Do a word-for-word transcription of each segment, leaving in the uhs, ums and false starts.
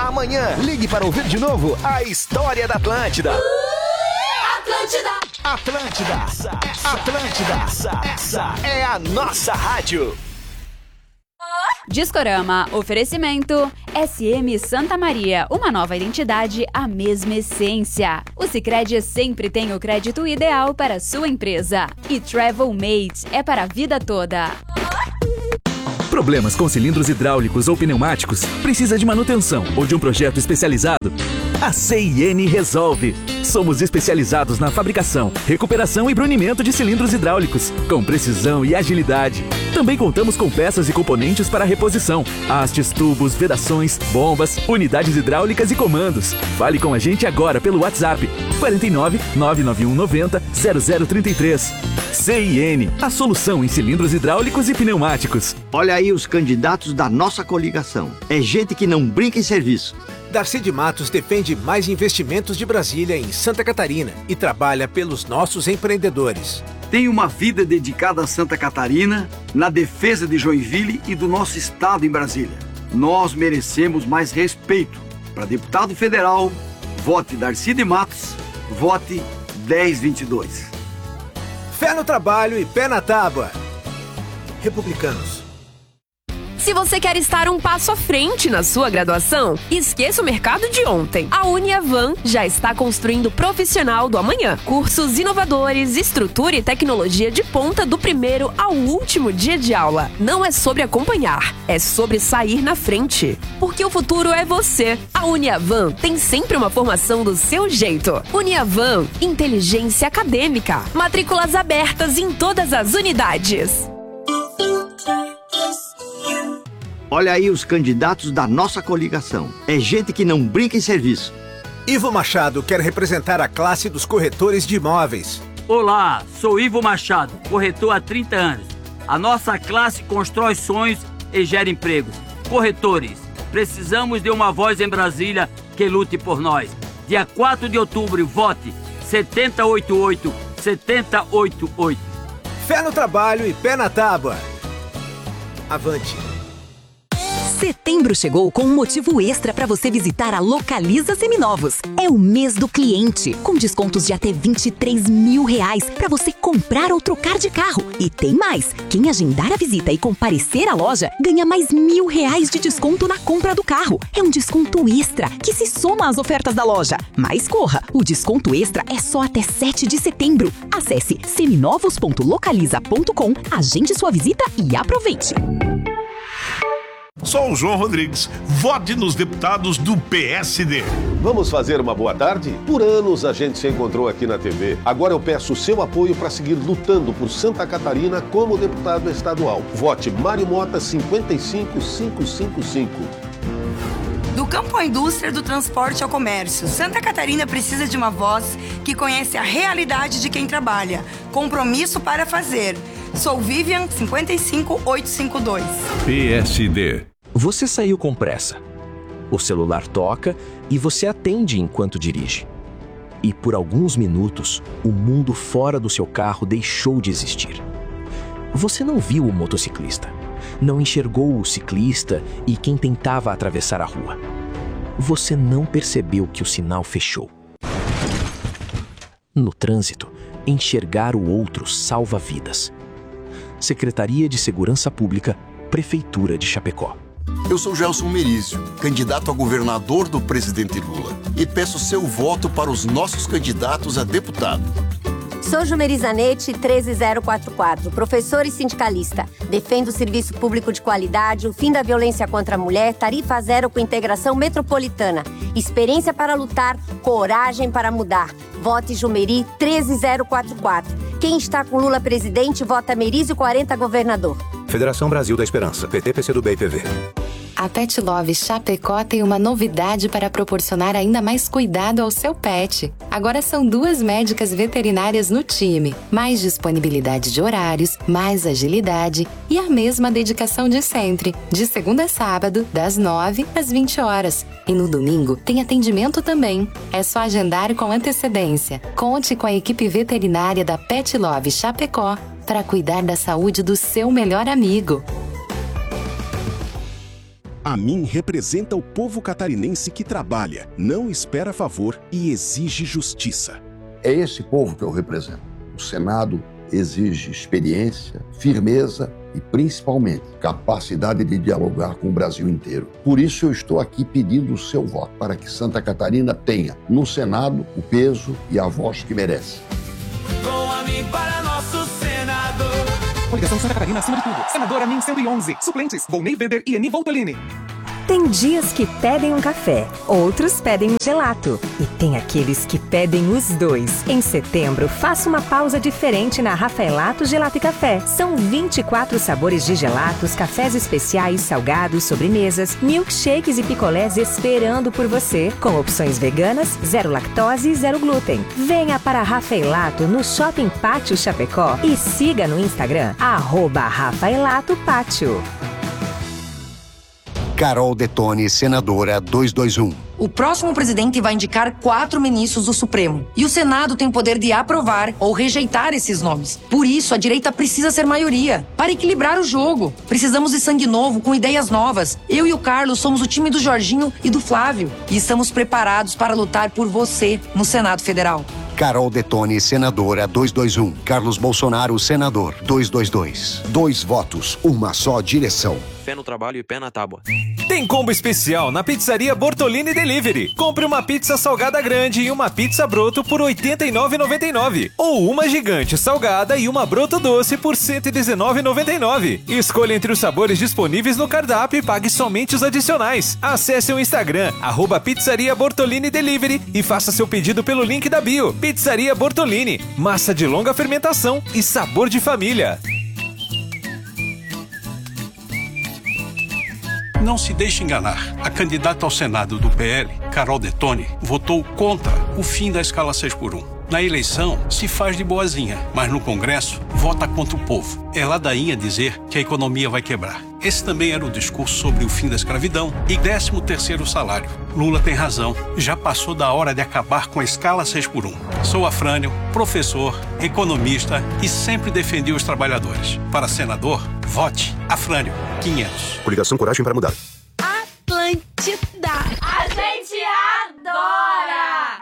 Amanhã, ligue para ouvir de novo a história da Atlântida. Atlântida! Atlântida! Essa, essa, Atlântida! Essa, essa é a nossa rádio. Discorama, oferecimento S M Santa Maria, uma nova identidade, a mesma essência. O Sicredi sempre tem o crédito ideal para a sua empresa. E Travelmate é para a vida toda. Problemas com cilindros hidráulicos ou pneumáticos? Precisa de manutenção ou de um projeto especializado? A C I N resolve. Somos especializados na fabricação, recuperação e brunimento de cilindros hidráulicos, com precisão e agilidade. Também contamos com peças e componentes para reposição, hastes, tubos, vedações, bombas, unidades hidráulicas e comandos. Fale com a gente agora pelo WhatsApp quatro nove, nove nove um nove zero, zero zero três três. C I N, a solução em cilindros hidráulicos e pneumáticos. Olha aí os candidatos da nossa coligação. É gente que não brinca em serviço. Darcy de Matos defende mais investimentos de Brasília em Santa Catarina e trabalha pelos nossos empreendedores. Tem uma vida dedicada a Santa Catarina, na defesa de Joinville e do nosso estado em Brasília. Nós merecemos mais respeito. Para deputado federal, vote Darcy de Matos, vote dez vinte e dois. Fé no trabalho e pé na tábua. Republicanos. Se você quer estar um passo à frente na sua graduação, esqueça o mercado de ontem. A Uniavan já está construindo o profissional do amanhã. Cursos inovadores, estrutura e tecnologia de ponta do primeiro ao último dia de aula. Não é sobre acompanhar, é sobre sair na frente. Porque o futuro é você. A Uniavan tem sempre uma formação do seu jeito. Uniavan, inteligência acadêmica. Matrículas abertas em todas as unidades. Olha aí os candidatos da nossa coligação. É gente que não brinca em serviço. Ivo Machado quer representar a classe dos corretores de imóveis. Olá, sou Ivo Machado, corretor há trinta anos. A nossa classe constrói sonhos e gera empregos. Corretores, precisamos de uma voz em Brasília que lute por nós. Dia quatro de outubro, vote sete oito oito, sete oito oito. Fé no trabalho e pé na tábua. Avante. Setembro chegou com um motivo extra para você visitar a Localiza Seminovos. É o mês do cliente, com descontos de até vinte e três mil reais para você comprar ou trocar de carro. E tem mais, quem agendar a visita e comparecer à loja, ganha mais mil reais de desconto na compra do carro. É um desconto extra, que se soma às ofertas da loja. Mas corra, o desconto extra é só até sete de setembro. Acesse seminovos ponto localiza ponto com, agende sua visita e aproveite. Sou o João Rodrigues. Vote nos deputados do P S D. Vamos fazer uma boa tarde? Por anos a gente se encontrou aqui na T V. Agora eu peço o seu apoio para seguir lutando por Santa Catarina como deputado estadual. Vote Mário Mota cinquenta e cinco, quinhentos e cinquenta e cinco. Do campo à indústria, do transporte ao comércio, Santa Catarina precisa de uma voz que conhece a realidade de quem trabalha. Compromisso para fazer. Sou Vivian cinquenta e cinco, oitocentos e cinquenta e dois. P S D. Você saiu com pressa. O celular toca e você atende enquanto dirige. E por alguns minutos, o mundo fora do seu carro deixou de existir. Você não viu o motociclista, não enxergou o ciclista e quem tentava atravessar a rua. Você não percebeu que o sinal fechou. No trânsito, enxergar o outro salva vidas. Secretaria de Segurança Pública, Prefeitura de Chapecó. Eu sou Gelson Merizio, candidato a governador do presidente Lula, e peço seu voto para os nossos candidatos a deputado. Sou Jumerizanete treze zero quatro quatro, professora e sindicalista. Defendo o serviço público de qualidade, o fim da violência contra a mulher, tarifa zero com integração metropolitana. Experiência para lutar, coragem para mudar. Vote Jumeri treze zero quatro quatro. Quem está com Lula presidente, vota Merizio quarenta governador. Federação Brasil da Esperança, P T, P C do B e P V. A Pet Love Chapecó tem uma novidade para proporcionar ainda mais cuidado ao seu pet. Agora são duas médicas veterinárias no time, mais disponibilidade de horários, mais agilidade e a mesma dedicação de sempre. De segunda a sábado, das nove às vinte horas. E no domingo tem atendimento também. É só agendar com antecedência. Conte com a equipe veterinária da Pet Love Chapecó para cuidar da saúde do seu melhor amigo. A mim representa o povo catarinense que trabalha, não espera favor e exige justiça. É esse povo que eu represento. O Senado exige experiência, firmeza e, principalmente, capacidade de dialogar com o Brasil inteiro. Por isso eu estou aqui pedindo o seu voto, para que Santa Catarina tenha, no Senado, o peso e a voz que merece. Com a mim para nosso senador. Coligação Santa Catarina acima de tudo. Senadora Min cento e onze. Suplentes, Volney Weber e Eni Voltolini. Tem dias que pedem um café, outros pedem um gelato. E tem aqueles que pedem os dois. Em setembro, faça uma pausa diferente na Rafaelato Gelato e Café. São vinte e quatro sabores de gelatos, cafés especiais, salgados, sobremesas, milkshakes e picolés esperando por você. Com opções veganas, zero lactose e zero glúten. Venha para a Rafaelato no Shopping Pátio Chapecó e siga no Instagram, arroba Rafaelato Pátio. Carol Detoni, senadora duzentos e vinte e um. O próximo presidente vai indicar quatro ministros do Supremo. E o Senado tem o poder de aprovar ou rejeitar esses nomes. Por isso, a direita precisa ser maioria. Para equilibrar o jogo. Precisamos de sangue novo, com ideias novas. Eu e o Carlos somos o time do Jorginho e do Flávio. E estamos preparados para lutar por você no Senado Federal. Carol Detoni, senadora duzentos e vinte e um. Carlos Bolsonaro, senador duzentos e vinte e dois. Dois votos, uma só direção. Fé no trabalho e pé na tábua. Tem combo especial na Pizzaria Bortolini Delivery. Compre uma pizza salgada grande e uma pizza broto por oitenta e nove reais e noventa e nove centavos. Ou uma gigante salgada e uma broto doce por cento e dezenove reais e noventa e nove centavos. Escolha entre os sabores disponíveis no cardápio e pague somente os adicionais. Acesse o Instagram, arroba Pizzaria Bortolini Delivery e faça seu pedido pelo link da bio. Pizzaria Bortolini. Massa de longa fermentação e sabor de família. Não se deixe enganar. A candidata ao Senado do P L, Carol Detoni, votou contra o fim da escala seis por um. Na eleição, se faz de boazinha, mas no Congresso, vota contra o povo. É ladainha dizer que a economia vai quebrar. Esse também era o discurso sobre o fim da escravidão e décimo terceiro salário. Lula tem razão. Já passou da hora de acabar com a escala seis por um. Sou Afrânio, professor, economista e sempre defendi os trabalhadores. Para senador, vote Afrânio, quinhentos. Coligação Coragem para Mudar. Atlântida. A gente adora!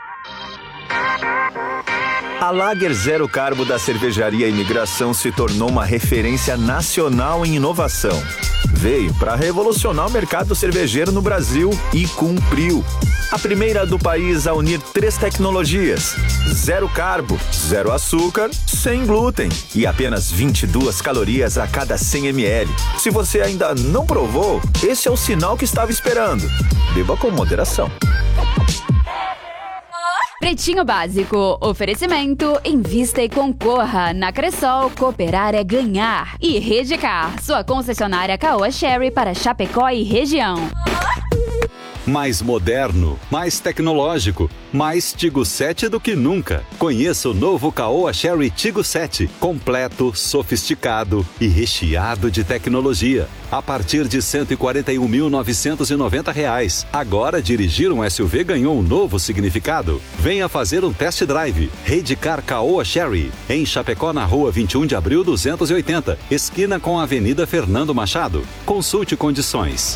A Lager Zero Carbo da Cervejaria Imigração se tornou uma referência nacional em inovação. Veio para revolucionar o mercado cervejeiro no Brasil e cumpriu. A primeira do país a unir três tecnologias: zero carbo, zero açúcar, sem glúten e apenas vinte e duas calorias a cada cem mililitros. Se você ainda não provou, esse é o sinal que estava esperando. Beba com moderação. Pretinho Básico. Oferecimento. Invista e concorra. Na Cressol, cooperar é ganhar. E Redcar, sua concessionária Caoa Sherry para Chapecó e região. Mais moderno, mais tecnológico, mais Tigo sete do que nunca. Conheça o novo Caoa Sherry Tigo sete, completo, sofisticado e recheado de tecnologia. A partir de cento e quarenta e um mil novecentos e noventa reais. Agora dirigir um S U V ganhou um novo significado. Venha fazer um test drive. Redcar Caoa Sherry, em Chapecó, na rua vinte e um de abril duzentos e oitenta, esquina com a Avenida Fernando Machado. Consulte condições.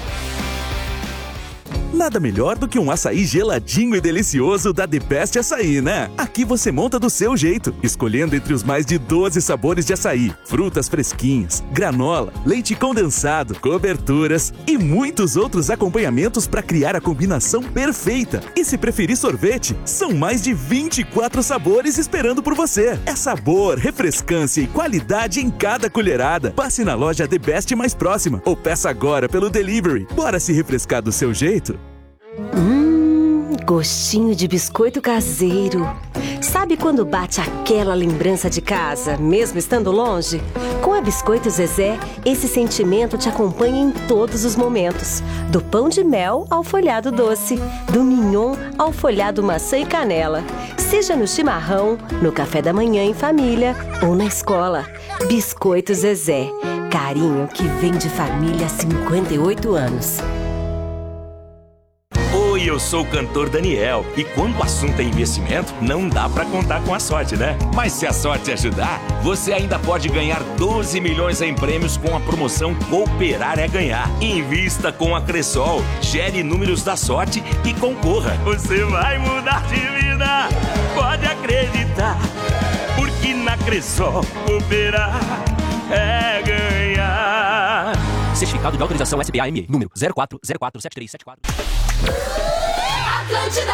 Nada melhor do que um açaí geladinho e delicioso da The Best Açaí, né? Aqui você monta do seu jeito, escolhendo entre os mais de doze sabores de açaí, frutas fresquinhas, granola, leite condensado, coberturas e muitos outros acompanhamentos para criar a combinação perfeita. E se preferir sorvete, são mais de vinte e quatro sabores esperando por você. É sabor, refrescância e qualidade em cada colherada. Passe na loja The Best mais próxima ou peça agora pelo delivery. Bora se refrescar do seu jeito? Hum, gostinho de biscoito caseiro. Sabe quando bate aquela lembrança de casa, mesmo estando longe? Com a Biscoito Zezé, esse sentimento te acompanha em todos os momentos. Do pão de mel ao folhado doce, do mignon ao folhado maçã e canela. Seja no chimarrão, no café da manhã em família ou na escola. Biscoito Zezé, carinho que vem de família há cinquenta e oito anos. Oi, Oi, eu sou o cantor Daniel. E quando o assunto é investimento, não dá pra contar com a sorte, né? Mas se a sorte ajudar, você ainda pode ganhar doze milhões em prêmios com a promoção Cooperar é Ganhar. Invista com a Cressol, gere números da sorte e concorra. Você vai mudar de vida, pode acreditar. Porque na Cressol, cooperar é ganhar. Certificado de autorização S B A M E, número zero quatro zero quatro sete três sete quatro. Atlântida.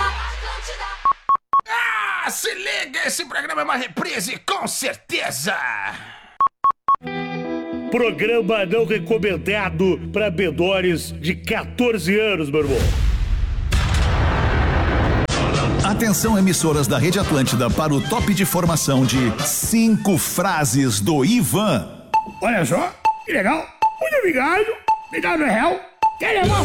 Ah, se liga, esse programa é uma reprise, com certeza! Programa não recomendado para menores de catorze anos, meu irmão. Atenção, emissoras da Rede Atlântida, para o top de formação de cinco frases do Ivan. Olha só, que legal. Muito obrigado. Me dá no real. Quer levar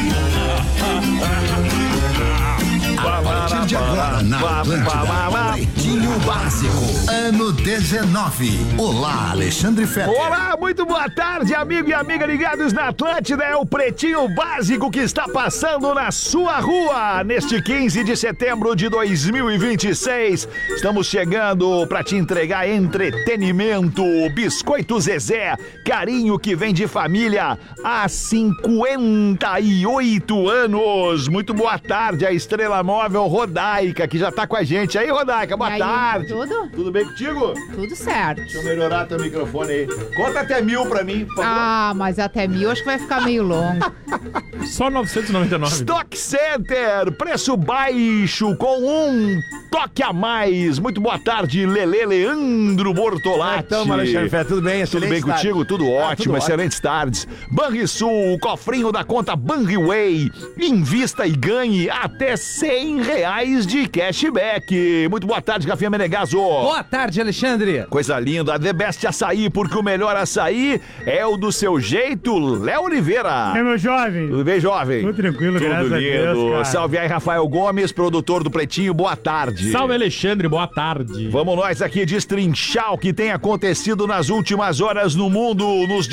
A partir de agora, na Atlântida, Pretinho Básico, ano dezenove. Olá, Alexandre Fetter. Olá, muito boa tarde, amigo e amiga ligados na Atlântida. É o Pretinho Básico que está passando na sua rua neste quinze de setembro de dois mil e vinte e seis. Estamos chegando para te entregar entretenimento. Biscoito Zezé, carinho que vem de família há cinquenta e oito anos. Muito boa tarde, a estrela móvel Rodaica, que já tá com a gente. Aí, Rodaica, boa aí, tarde. Tudo? Tudo bem contigo? Tudo certo. Deixa eu melhorar teu microfone aí. Conta até mil pra mim, por favor. Ah, mas até mil acho que vai ficar meio longo. Só novecentos e noventa e nove. Stock Center, preço baixo com um toque a mais. Muito boa tarde, Lele Leandro Bortolatti. Então, Alexandre Fé, tudo bem? Tudo bem tarde. contigo? Tudo ah, ótimo, tudo excelentes ótimo. tardes. Banrisul, o cofrinho da conta Banriway. Invista e ganhe até cem reais de cashback. Muito boa tarde, Rafinha Menegaso. Boa tarde, Alexandre. Coisa linda, The Best Açaí, porque o melhor açaí é o do seu jeito, Léo Oliveira. É, meu jovem. Tudo bem, jovem? Tudo tranquilo, Tudo graças lindo. a Deus, cara. Salve aí, Rafael Gomes, produtor do Pretinho, boa tarde. Salve, Alexandre, boa tarde. Vamos nós aqui destrinchar o que tem acontecido nas últimas horas no mundo, nos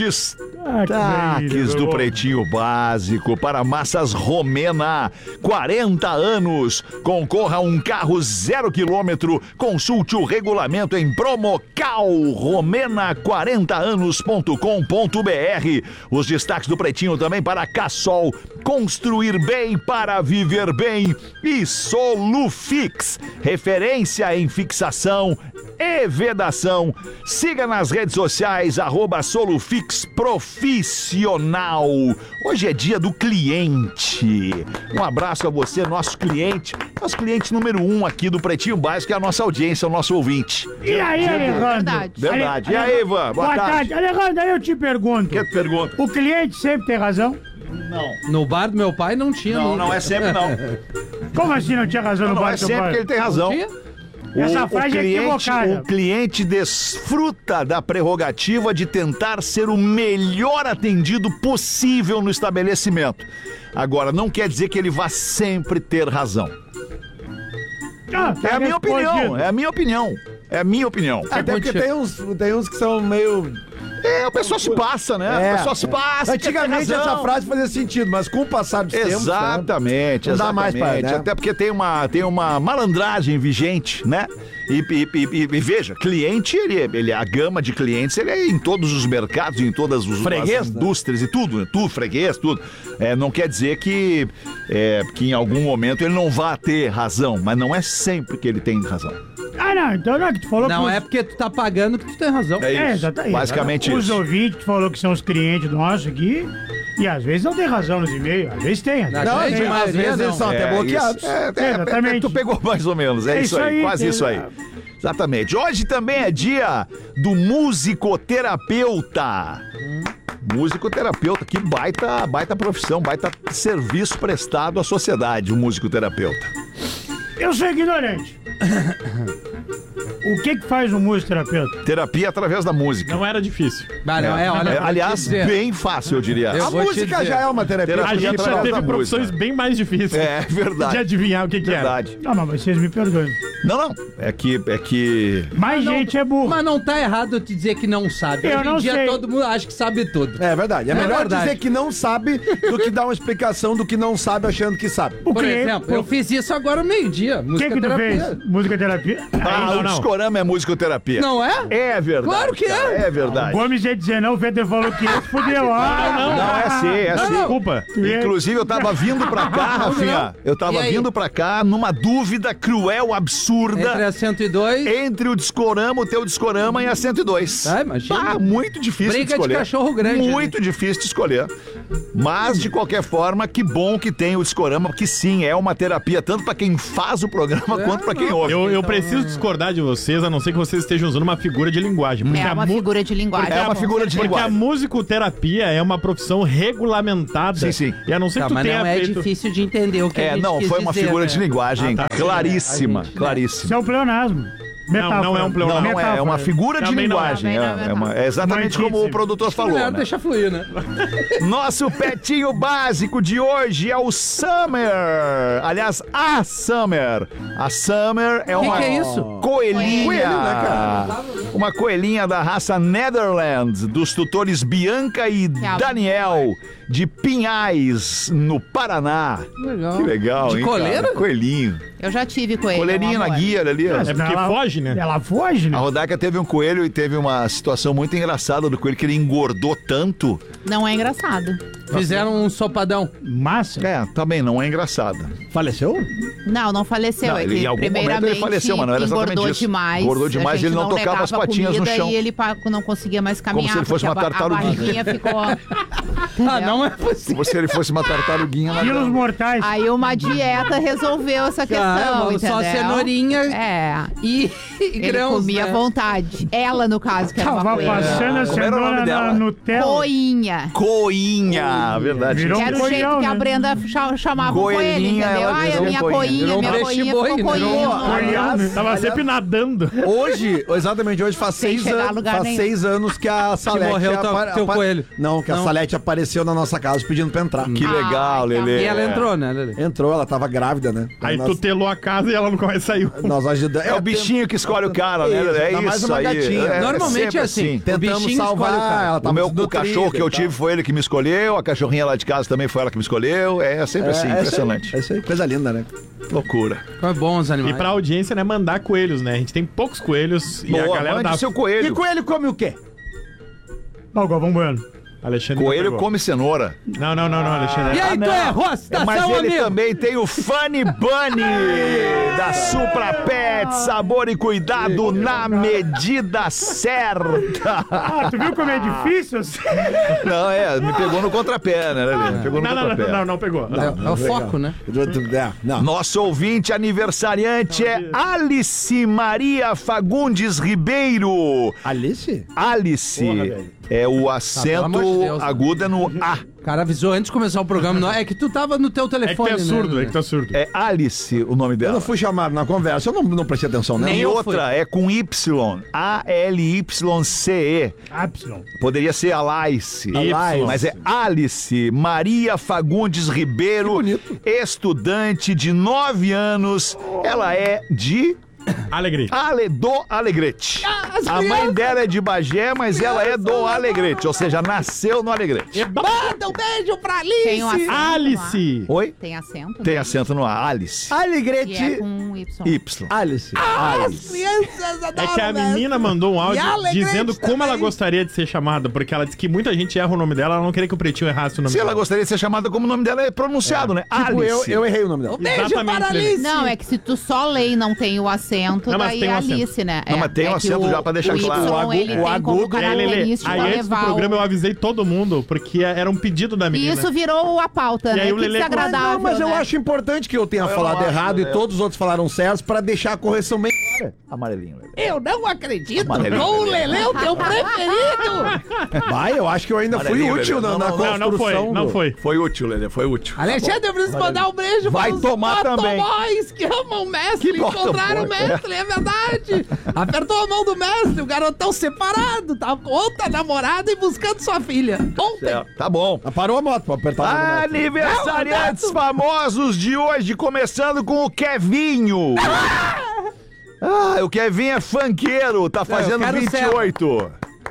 destaques do Pretinho Básico. Para Massas Romena, quarenta anos, concorra a um carro zero quilômetro, consulte o regulamento em promocal romena quarenta anos ponto com ponto br. Os destaques do Pretinho também para Cassol, construir bem para viver bem, e Solufix, referência em fixação e vedação. Siga nas redes sociais, arroba Solufix Profissional. Hoje é dia do cliente. Um abraço a você, nosso cliente, nosso cliente número um aqui do Pretinho Básico, que é a nossa audiência, o nosso ouvinte. E aí, Alejandro? Verdade. Verdade. E aí, Ivan? Boa, Boa tarde. tarde. Alejandro, aí eu te pergunto. O que eu te pergunto? O cliente sempre tem razão? Não. No bar do meu pai não tinha. Não, nunca. não é sempre não. Como assim não tinha razão não, no não bar é do seu sempre pai? que ele tem razão. Não tinha? Essa o, frase o cliente, é equivocada. O cliente desfruta da prerrogativa de tentar ser o melhor atendido possível no estabelecimento. Agora, não quer dizer que ele vá sempre ter razão. Ah, é a minha opinião, é a minha opinião. É a minha opinião. Até porque tem uns, tem uns que são meio... É, o pessoal se passa, né? É, o pessoal se passa. Antigamente essa frase fazia sentido, mas com o passar dos tempos... Exatamente, né? Não exatamente. dá mais pra, né? Até porque tem uma, tem uma malandragem vigente, né? E, e, e, e veja, cliente, ele, ele, a gama de clientes, ele é em todos os mercados, em todas os, freguês, as indústrias, né? E tudo, né? Tudo, freguês, tudo. É, não quer dizer que, é, que em algum momento ele não vá ter razão, mas não é sempre que ele tem razão. Ah, não, então não é que tu falou Não que os... é porque tu tá pagando que tu tem razão. É, é isso, exatamente. basicamente Os isso. ouvintes, tu falou que são os clientes nossos aqui, e às vezes não tem razão nos e-mails, às vezes tem. Às vezes Não, tem, às vezes eles são até bloqueados. É, é, é, exatamente. tu pegou mais ou menos, é, É isso isso aí, aí, quase tem- isso aí. Exatamente. Hoje também é dia do musicoterapeuta. Musicoterapeuta, que baita, baita profissão, baita serviço prestado à sociedade, o musicoterapeuta. Eu sou ignorante. O que que faz um musicoterapeuta? Terapia através da música. Não era difícil. Ah, não, é, olha, É, aliás, bem fácil, eu diria. Eu A vou te música dizer. já é uma terapia. A gente já através teve da profissões música. bem mais difíceis. É verdade. De adivinhar o que que era. Verdade. Não, mas vocês me perdoem. Não, não. É que. É que... Mais gente é burro. Mas não tá errado eu te dizer que não sabe. Eu Hoje não em dia sei. todo mundo acha que sabe tudo. É verdade. É É melhor verdade. dizer que não sabe do que dar uma explicação do que não sabe achando que sabe. O Por quê? exemplo, O- eu fiz isso agora ao meio-dia. O que que tu fez? Música terapia? Ah, não, o não. discorama é musicoterapia. Não é? É verdade. Claro que é. cara, É verdade. Gomes ia dizer não, o Feder falou que esse fudeu. Ah, Não, Não, é sim, é sim. Desculpa. Inclusive, eu tava vindo pra cá, Rafinha. Eu E tava aí? vindo pra cá numa dúvida cruel, absurda. Entre a cento e dois. Entre o discorama, o teu discorama e a cento e dois. Ah, imagina. Ah, muito difícil Briga de escolher. de cachorro grande, Muito difícil de escolher. Mas, de qualquer forma, que bom que tem o discorama, porque sim, é uma terapia, tanto pra quem faz o programa É, quanto pra quem ouve. Eu, eu preciso discordar de vocês, a não ser que vocês estejam usando uma figura de linguagem. Porque É a uma mu- figura de linguagem. É uma figura de Porque linguagem. a musicoterapia é uma profissão regulamentada. Sim, sim. E a não ser Tá, que tu mas tenha não é feito... difícil de entender o que a É, gente não, quis foi uma dizer, figura né? de linguagem Ah, tá. claríssima, A gente- claríssima. Isso é um pleonasmo. Metáfora. não é um pleonasmo. Não, não é, é uma figura de Também não é. linguagem. Também É, não é é uma- é exatamente como o Muitíssimo. produtor falou. Melhor Né? deixar fluir, né? Nosso petinho básico de hoje é o Summer. Aliás, a Summer. A Summer é Que uma que é isso? coelhinha. Coelho, né, cara? Uma coelhinha da raça Netherlands, dos tutores Bianca e a- Daniel, de Pinhais, no Paraná. Legal. Que legal, De hein, coleira? cara? Coelhinho. Eu já tive com ele. Coleirinho um na amor. guia ali. ó. É porque Ela- foge, né? Ela foge, A né? Rodaica teve um coelho e teve uma situação muito engraçada do coelho, que ele engordou tanto. Não é engraçado. Fizeram um sopadão. Massa. É, também não é engraçada. Faleceu? Não, não faleceu. Não, é ele- que em algum momento ele primeiramente faleceu, mas não era exatamente engordou isso. demais. Engordou demais a e ele gente não tocava as levava patinhas no comida chão. E ele pa- não conseguia mais caminhar. se ele fosse porque uma a ba- tartaruguinha. A barriguinha ficou... Ah, não é possível. Como se ele fosse uma tartaruguinha lá Quilos dentro. mortais. Aí uma dieta resolveu essa questão, Ah, entendeu? só cenourinha É. e, e Ele grãos, comia né? à vontade. Ela, no caso, que era uma Tava coelha. passando a Como era o nome cenoura dela? na Nutella. Coinha. Coinha, verdade. Virou um Era o jeito coelhão, que a né? Brenda cha- chamava o coelho, Coelhinha, entendeu? ela Ai, a virou minha coinha. coinha, Virou um minha peixe coinha boi, ficou né? coinha. Virou- Coelhão, né? Tava sempre nadando. Hoje, exatamente hoje, faz Sem seis, chegar a an lugar faz nenhum. seis anos que a Salete... morreu teu- apa- teu apa- coelho. Não, que a Não. Salete apareceu na nossa casa pedindo pra entrar. Que legal, Ai, Lelê. E ela entrou, né, Lelê? Entrou, ela tava grávida, né? Aí nós, tu telou a casa e ela nunca mais saiu. nós ajudamos. É o bichinho que escolhe o cara, né? É Ainda mais isso uma aí. gatinha. É, Normalmente sempre é assim. Tentamos O bichinho salvar escolhe o cara. ela. O tava meu o desnutrida cachorro que eu e tal. tive foi ele que me escolheu, a cachorrinha lá de casa também foi ela que me escolheu. É sempre assim, É, é isso aí, impressionante. É isso aí, coisa linda, né? Loucura. É bom os E animais. pra audiência, né, mandar coelhos, né? A gente tem poucos coelhos e a Boa, galera mande dá... seu E coelho. coelho come o quê? Ó, o Galvão Bueno. Alexandre Coelho pegou. come cenoura. Não, não, não, não, Alexandre. E aí, tu errou a citação, Mas ele amigo? também tem o Funny Bunny da Supra Pet, sabor e cuidado na medida certa. Ah, tu viu como é difícil? Não, é, me pegou no contrapé, né, Lelê? Me pegou no Não, não, contrapé. não, não, não pegou. É, é o foco, né? É, não. Nosso ouvinte aniversariante é Alice Maria Fagundes Ribeiro. Alice? Alice. Porra, velho. É o pelo acento amor de Deus, né? agudo é no A. O cara avisou antes de começar o programa. Não, é que tu tava no teu É que tu telefone, é surdo, né? é que tu é surdo. É Alice o nome Eu dela. não fui chamado na conversa, eu não, não prestei atenção, né? E eu outra é com Y. A L Y C E. Epsilon. Poderia ser Alice. Y. Mas é Alice Maria Fagundes Ribeiro. Que bonito. Estudante de nove anos. Ela é de... Alegrete. Ale, do Alegrete. A mãe dela é de Bagé, mas ela é doAlegrete. Ou seja, nasceu no Alegrete. Manda um beijo pra Alice! Tem um acento Alice. Oi? Tem acento? Tem acento no A. Alice. E é Alegrete. com Y. Y. Alice. Alice. Crianças É que a menina mandou um áudio E Alegrete dizendo como também. ela gostaria de ser chamada, porque ela disse que muita gente erra o nome dela, ela não queria que o Pretinho errasse o nome Se dela. ela gostaria de ser chamada como o nome dela é pronunciado, né? Tipo, eu, Alice. eu errei o nome dela. Um beijo Exatamente, para Lelê. Alice! Não, é que se tu só lê e não tem o acento, Não, mas daí tem é um acento. Alice, né? Não, É, mas tem um é que acento o- já pra deixar o claro. Y, O agu- ele o tem como agudo- E aí, Lelê, característica aí antes do levar o- programa eu avisei todo mundo, porque era um pedido da E menina. isso virou a pauta, E né? aí o Que Lelê- desagradável, Não, mas eu né? acho importante que eu tenha Eu falado não acho, errado né? e todos os outros falaram certos pra deixar a correção bem. Amarelinho, Lelê. Eu não acredito. Amarelinho, Com o Lelê. Lelê, o teu preferido. Vai, eu acho que eu ainda fui Amarelinho, útil Lelê. na, Não, na não, não, não foi, construção. não do- foi. Foi útil, Lelê, foi útil. Alexandre, eu preciso mandar um beijo Vai para os tomar também. motoboys que amam o mestre, Que encontraram o motoboy? mestre, é verdade. Apertou a mão do mestre, o garotão separado, tá com outra namorada e buscando sua filha. Ontem. Certo, tá bom. Ah, parou a moto pra apertar a mão. Aniversariantes famosos de hoje, começando com o Kevinho. Ah, o Kevin é funkeiro, tá fazendo quero vinte e oito.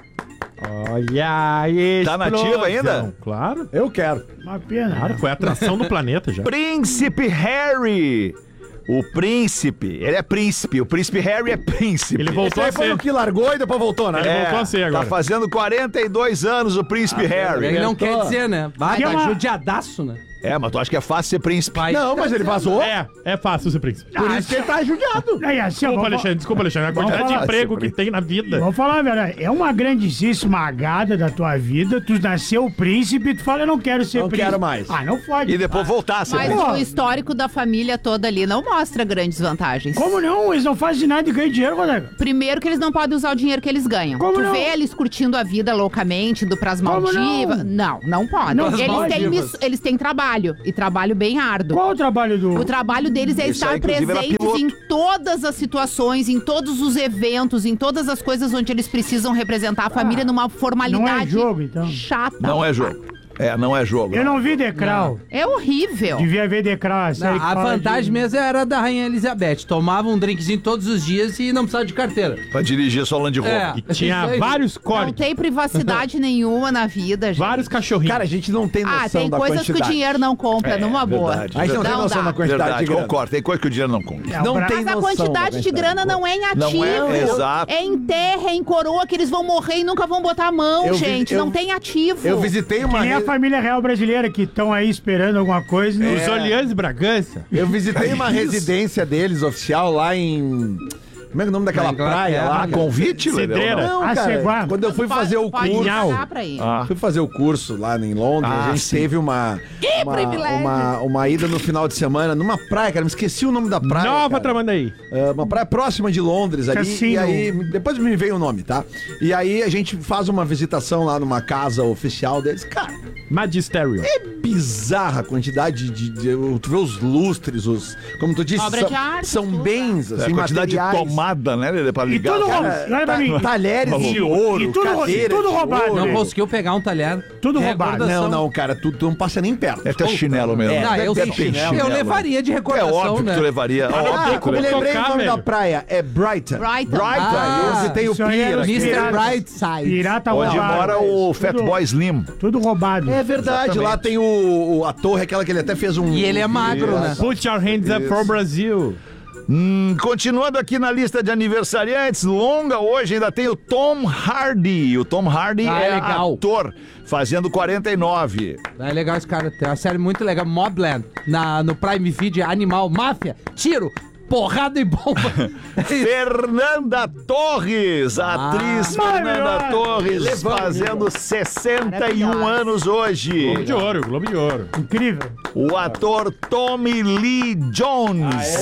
Olha isso. Tá nativa ainda? Claro. Eu quero. Uma pena. Claro, foi a atração do planeta já. Príncipe Harry. O príncipe, ele é príncipe, o príncipe Harry é príncipe. Ele Esse voltou aí a foi ser. o que largou e depois voltou, né? Ele voltou a ser agora. Tá fazendo quarenta e dois anos o príncipe Harry. Ele não Tô. quer dizer, né? Vai, Que tá uma- judiadaço, né? É, mas tu acha que é fácil ser príncipe? Não, mas ele vazou. É, é fácil ser príncipe. Por isso que ele tá judiado. Aí, assim, ó, Desculpa, vamos- Alexandre, desculpa, Alexandre. A quantidade de falar, emprego sobre- que tem na vida. Vou falar a verdade, é uma grandíssima agada da tua vida. Tu nasceu príncipe e tu fala, eu não quero ser Não príncipe. quero mais. Ah, não pode. E depois voltar a ser Mas príncipe. o histórico da família toda ali não mostra grandes vantagens. Como não? Eles não fazem nada e ganham dinheiro, colega. Primeiro que eles não podem usar o dinheiro que eles ganham. Como tu não? vê eles curtindo a vida loucamente, indo pras Como Maldivas. Não, não, pode. Não eles, têm Maldivas. miss- eles têm trabalho, e trabalho bem árduo. Qual o trabalho do... O trabalho deles é Isso aí, estar inclusive, era presentes piloto. em todas as situações, em todos os eventos, em todas as coisas onde eles precisam representar a família numa formalidade não é jogo, então. chata. Não é jogo. É, não é jogo. Eu não vi Decral. É horrível. Devia ver Decral, a série Não, que a fala vantagem de- mesmo era da Rainha Elizabeth. Tomava um drinkzinho todos os dias e não precisava de carteira. Pra dirigir só Land Rover. É. E tinha Isso aí. vários Não códigos, tem privacidade nenhuma na vida, gente. vários cachorrinhos. Cara, a gente não tem noção Ah, tem da coisas quantidade. que o dinheiro não compra, É, numa boa. verdade, A gente não tem Não noção dá. da quantidade Verdade, de grana. concordo. Tem coisa que o dinheiro não compra. É, Não o Bra- tem Mas a noção quantidade da de grana não é em ativo. Não é, exato. É em terra, é em coroa, que eles vão morrer e nunca vão botar a mão, Eu vi- gente. eu- não tem ativo. Eu visitei Que uma... nem a re- família real brasileira que estão aí esperando alguma coisa. Os Não... Orleans e Bragança. Eu visitei uma residência deles oficial lá em... Como é que é o nome daquela Na Inglaterra. praia lá? A convite, Lelê, ou Cidreira. não? Não, Ah, cara, Ceguá. quando eu fui fazer o Pode curso... pagar pra ir. Ah. Fui fazer o curso lá em Londres, Ah, a gente sim. teve uma uma, privilégio! uma uma ida no final de semana numa praia, cara, me esqueci o nome da praia. Nova cara. Tramandaí. É, uma praia próxima de Londres ali. Cassino. E aí, depois me veio o nome, tá? E aí a gente faz uma visitação lá numa casa oficial deles. Cara, Magistério. é bizarra a quantidade de, de, de- tu vê os lustres, os, como tu disse, Obra são, de arte, são tudo. bens, É, assim, a quantidade de materiais. tomada, né, Lelê, pra E ligar. tudo, Cara, roubado. Olha pra mim. Talheres de ouro, e tudo, cadeiras tudo de roubado. ouro. Não né? conseguiu pegar um talher. Tudo De roubado. recordação. Não, não, cara, tu, tu não passa nem perto. É teu chinelo mesmo. É, Ah, eu, deve ter chinelo. eu levaria de É recordação, óbvio né? que tu levaria. não óbvio tem que tu como Eu levaria. lembrei tocar, o nome velho. da praia, é Brighton. Brighton. Brighton, Ah, eu visitei o isso aí pier era aqui. mister Pirata. Brightside. Pirata Onde roubado. mora o Tudo- Fatboy Slim. Tudo roubado. É verdade, lá tem o, o- a torre, aquela que ele até fez um... E ele é magro, né? Put your hands up for Brazil. Hum, continuando aqui na lista de aniversariantes, longa hoje ainda tem o Tom Hardy. O Tom Hardy Ah, é legal. ator, fazendo quarenta e nove. É legal esse cara. Tem uma série muito legal, Mobland, na, no Prime Video, Animal, Máfia, tiro, porrada e bomba. Fernanda Torres, a Ah, atriz Fernanda maravilhosa. Torres, Levando. fazendo sessenta e um Maravilhosa. anos hoje. Globo de ouro, Globo de ouro. Incrível. O ator Tommy Lee Jones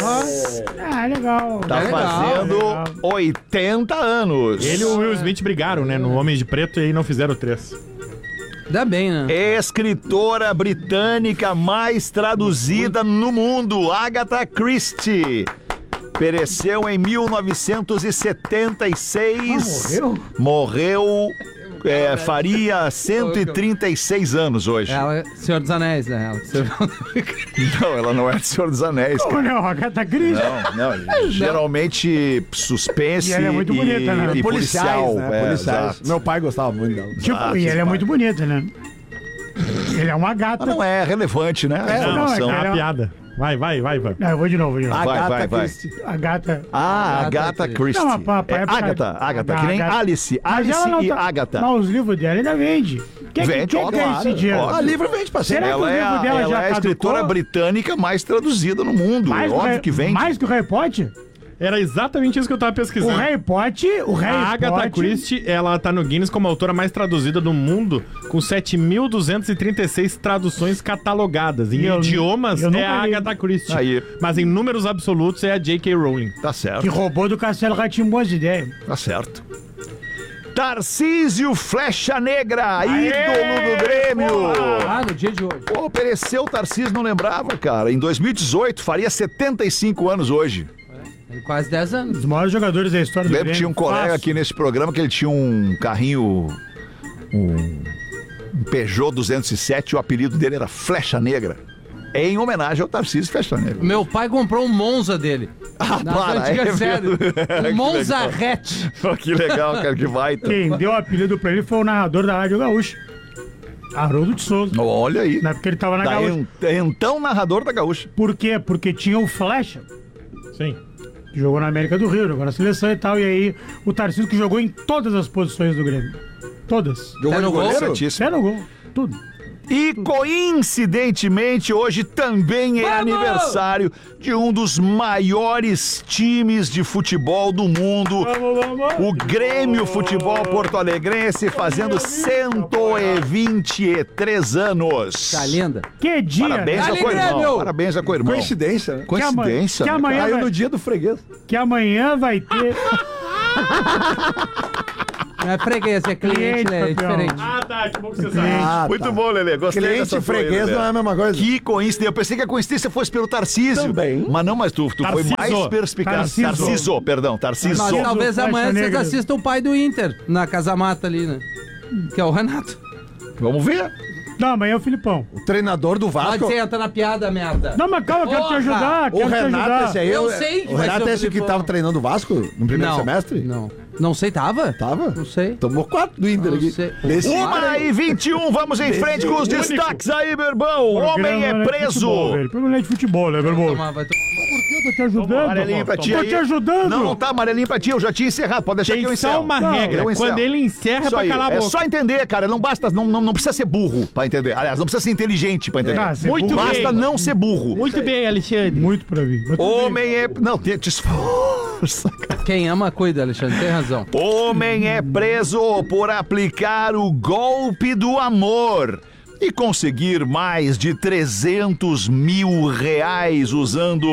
Ah, legal. tá É legal, fazendo legal. oitenta anos. Ele e o Will Smith brigaram, né? No Homens de Preto e aí não fizeram três. Ainda bem, né? Escritora britânica mais traduzida no mundo, Agatha Christie. Pereceu em mil novecentos e setenta e seis. Ah, morreu? Morreu, é, faria cento e trinta e seis anos hoje. Ela, Senhor dos Anéis, né? Ela, você- Não, ela não é do Senhor dos Anéis. Como cara. não? Agatha Christie. Não, não. Geralmente suspense E ela é muito bonita, né? e Policiais, policial. né? é, Policiais. exato. Meu pai gostava muito dela. Tipo, Ah, e sim, ela é pai. muito bonita, né? Ele é uma gata. Mas não é relevante, né? A É, não, informação. é É Ela- uma piada. Vai, vai, vai, vai. Não, eu vou de novo, vou de novo. Vai, Agatha vai, vai. Christie. A gata. Ah, Agatha Agatha Christie. Não, pra- pra É época- Agatha, Agatha, Ah, que nem Agatha. Alice. Mas Alice ela não e tá- Agatha. Mas os livros dela ainda vende. Quem Vende, quem ó, quer claro, esse dinheiro? ó. Ah, livro vende, parceiro. Será que o Ela é livro a, dela ela já é a escritora caducou? britânica mais traduzida no mundo. Mais, Óbvio que, que vende. mais que o Harry Potter? Era exatamente isso que eu tava pesquisando. O Harry Potter, o Harry A Agatha Potter... Christie, ela tá no Guinness como a autora mais traduzida do mundo, com sete mil duzentas e trinta e seis traduções catalogadas. Em Eu- idiomas eu é nunca a li. Agatha Christie. Aí. Mas em números absolutos é a J K. Rowling. Tá certo. Que roubou do Castelo Rá-Tim boas ideias. Tá certo. Tarcísio Flecha Negra, ídolo do Grêmio. Ah, no dia de hoje. Pô, pereceu o Tarcísio, não lembrava, cara. Em dois mil e dezoito, faria setenta e cinco anos hoje. Tem quase dez anos. Os maiores jogadores da história do Lembro Grêmio. que tinha um colega Fácil. aqui nesse programa que ele tinha um carrinho, um, um Peugeot duzentos e sete, e o apelido dele era Flecha Negra, em homenagem ao Tarcísio Flecha Negra. Meu pai comprou um Monza dele. Ah, Nas para, antigas é séries. mesmo? Um Que Monza legal. Hatch. Pô, que legal, cara, que vai. Então. Quem deu o apelido pra ele foi o narrador da Rádio Gaúcha. Haroldo de Souza. Olha aí. Na época ele tava na Da Gaúcha. en- então narrador da Gaúcha. Por quê? Porque tinha o Flecha, Sim. que jogou na América do Rio, jogou na seleção e tal. E aí o Tarcísio que jogou em todas as posições do Grêmio. Todas. Jogou Até no no gol? goleiro? Até no gol. Tudo. E coincidentemente, hoje também é Vamos! aniversário de um dos maiores times de futebol do mundo, o Grêmio Futebol Porto Alegrense, fazendo cento e vinte e três anos. Tá linda. Que dia, Parabéns né? ao Dale, co-irmão. Grêmio! Parabéns ao co-irmão. Coincidência, né? Coincidência. Que né, amanhã, Caiu vai, no dia do freguês. que amanhã vai ter Não é freguês, é cliente, Cliente, né? É campeão. diferente. Ah, tá. Que bom que você sabe. Ah, Muito tá. bom, Lelê. Gostei Cliente dessa e sua aí, freguês Lelê. não é a mesma coisa. Que coincidência. Eu pensei que a coincidência fosse pelo Tarcísio. Também. Mas não, mas tu, tu foi Tarciso. mais perspicaz. Tarciso. Tarciso, perdão. Tarciso. Mas talvez Flecha amanhã vocês Negra. assistam o pai do Inter, na Casa Mata ali, né? Que é o Renato. Vamos ver. Não, amanhã é o Filipão. O treinador do Pode Vasco. ser, entra na piada, merda. Não, mas calma, eu quero te Porra! ajudar. O Quero te Renato, ajudar. esse aí. Eu o- sei que O vai Renato ser o é esse que Filipão. tava treinando o Vasco no primeiro Não, semestre? Não. Não sei, tava? Tava? Não sei. Tomou quatro do Inter Não aqui. sei. Desse Uma e vinte e um, vamos em frente com os destaques aí, meu irmão. O homem é Programa de preso. futebol, velho. Programa de futebol, né, meu irmão? Tomar, vai tomar. Por que eu tô te ajudando? Amarelinho pra ti Tô aí. te ajudando. Não, não tá amarelinho pra ti, eu já tinha encerrado. Pode deixar Tem que eu só encerro. uma Não, regra. eu encerro. Quando ele encerra, é Isso pra aí, calar a é boca. só entender, cara. Não basta, não, não, não precisa ser burro pra entender. Aliás, não precisa ser inteligente pra entender. Ah, ser Muito burro. Basta bem. não ser burro. Muito bem, Alexandre. Muito pra mim. Mas tudo bem. Homem é... Não, te, te esforça, cara. Quem ama, cuida, Alexandre. Tem razão. Homem é preso por aplicar o golpe do amor e conseguir mais de trezentos mil reais usando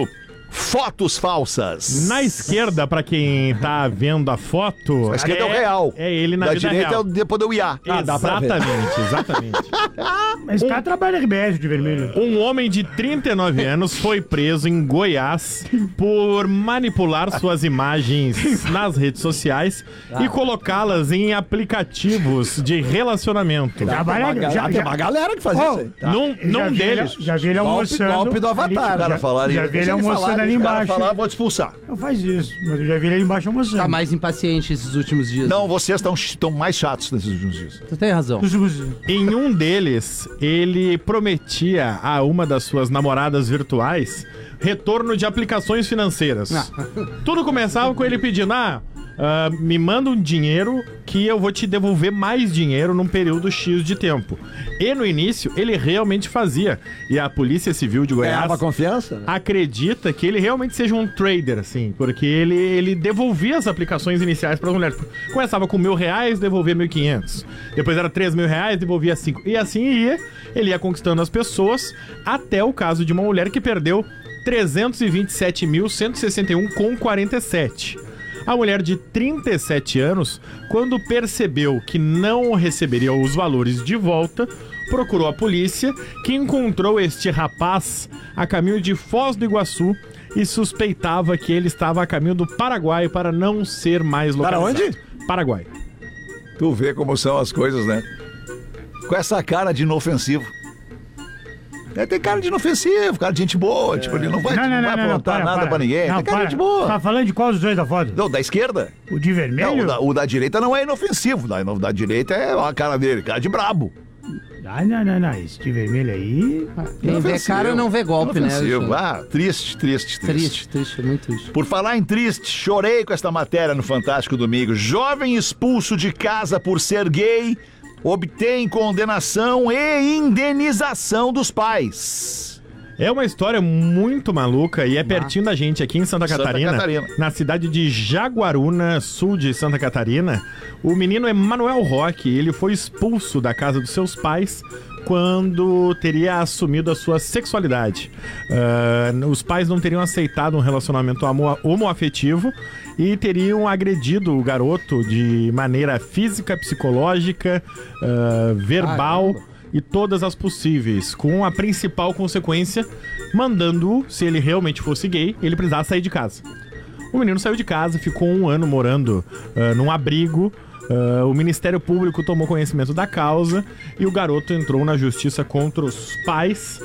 fotos falsas. Na esquerda, pra quem tá vendo a foto... A esquerda é o real. É ele na Da vida direita real. é o depois do I A. Ah, dá pra ver. Exatamente, exatamente. Mas esse cara trabalha R B S de vermelho. Um homem de trinta e nove anos foi preso em Goiás por manipular suas imagens nas redes sociais e colocá-las em aplicativos de relacionamento. Trabalha, já, Tem já, uma galera que faz isso aí. Tá. Num, já num vi deles. ele- Já vi ele almoçando. golpe do Avatar. ali- Cara, já- falar Já isso. vi ele Deixa ele almoçando falar, ali deixa o cara embaixo. falar, vou te expulsar. Não faz isso, mas eu já vi ele ali embaixo almoçando. Tá mais impaciente esses últimos dias. Não, vocês estão mais chatos nesses últimos dias. Tu tem razão. Em um deles, ele prometia a uma das suas namoradas virtuais retorno de aplicações financeiras. Tudo começava com ele pedindo, ah, ah, me manda um dinheiro que eu vou te devolver mais dinheiro num período X de tempo. E no início, ele realmente fazia. E a Polícia Civil de Goiás Ganhava confiança, né? acredita que ele realmente seja um trader, assim, porque ele, ele devolvia as aplicações iniciais para as mulheres. Começava com mil reais, devolvia mil e quinhentos. Depois era três mil reais, devolvia cinco. E assim ia, ele ia conquistando as pessoas, até o caso de uma mulher que perdeu trezentos e vinte e sete mil, cento e sessenta e um reais e quarenta e sete centavos. A mulher de trinta e sete anos, quando percebeu que não receberia os valores de volta, procurou a polícia, que encontrou este rapaz a caminho de Foz do Iguaçu e suspeitava que ele estava a caminho do Paraguai para não ser mais Para localizado. onde? Paraguai. Tu vê como são as coisas, né? Com essa cara de inofensivo. É, tem cara de inofensivo, cara de gente boa. Tipo, ele não vai, não, vai aprontar para, nada para. pra ninguém. Não, tem cara para. de gente boa. Tá falando de qual dos dois da foto? Não, da esquerda. O de vermelho? Não, o da, o da direita não é inofensivo. Da, da direita é a cara dele, cara de brabo. Ah, não, não, não. Esse de vermelho aí... Quem vê cara não vê golpe, né? Inofensivo. Ah, triste, triste, triste. Triste, triste, muito triste. Por falar em triste, chorei com esta matéria no Fantástico Domingo. Jovem expulso de casa por ser gay obtém condenação e indenização dos pais. É uma história muito maluca e é pertinho da gente aqui em Santa Catarina, Santa Catarina. na cidade de Jaguaruna, sul de Santa Catarina. O menino Emanuel Roque, ele foi expulso da casa dos seus pais quando teria assumido a sua sexualidade. Uh, os pais não teriam aceitado um relacionamento homo- homoafetivo e teriam agredido o garoto de maneira física, psicológica, uh, verbal... Caramba. E todas as possíveis, com a principal consequência, mandando-o, se ele realmente fosse gay, ele precisava sair de casa. O menino saiu de casa, ficou um ano morando uh, num abrigo, uh, o Ministério Público tomou conhecimento da causa e o garoto entrou na justiça contra os pais.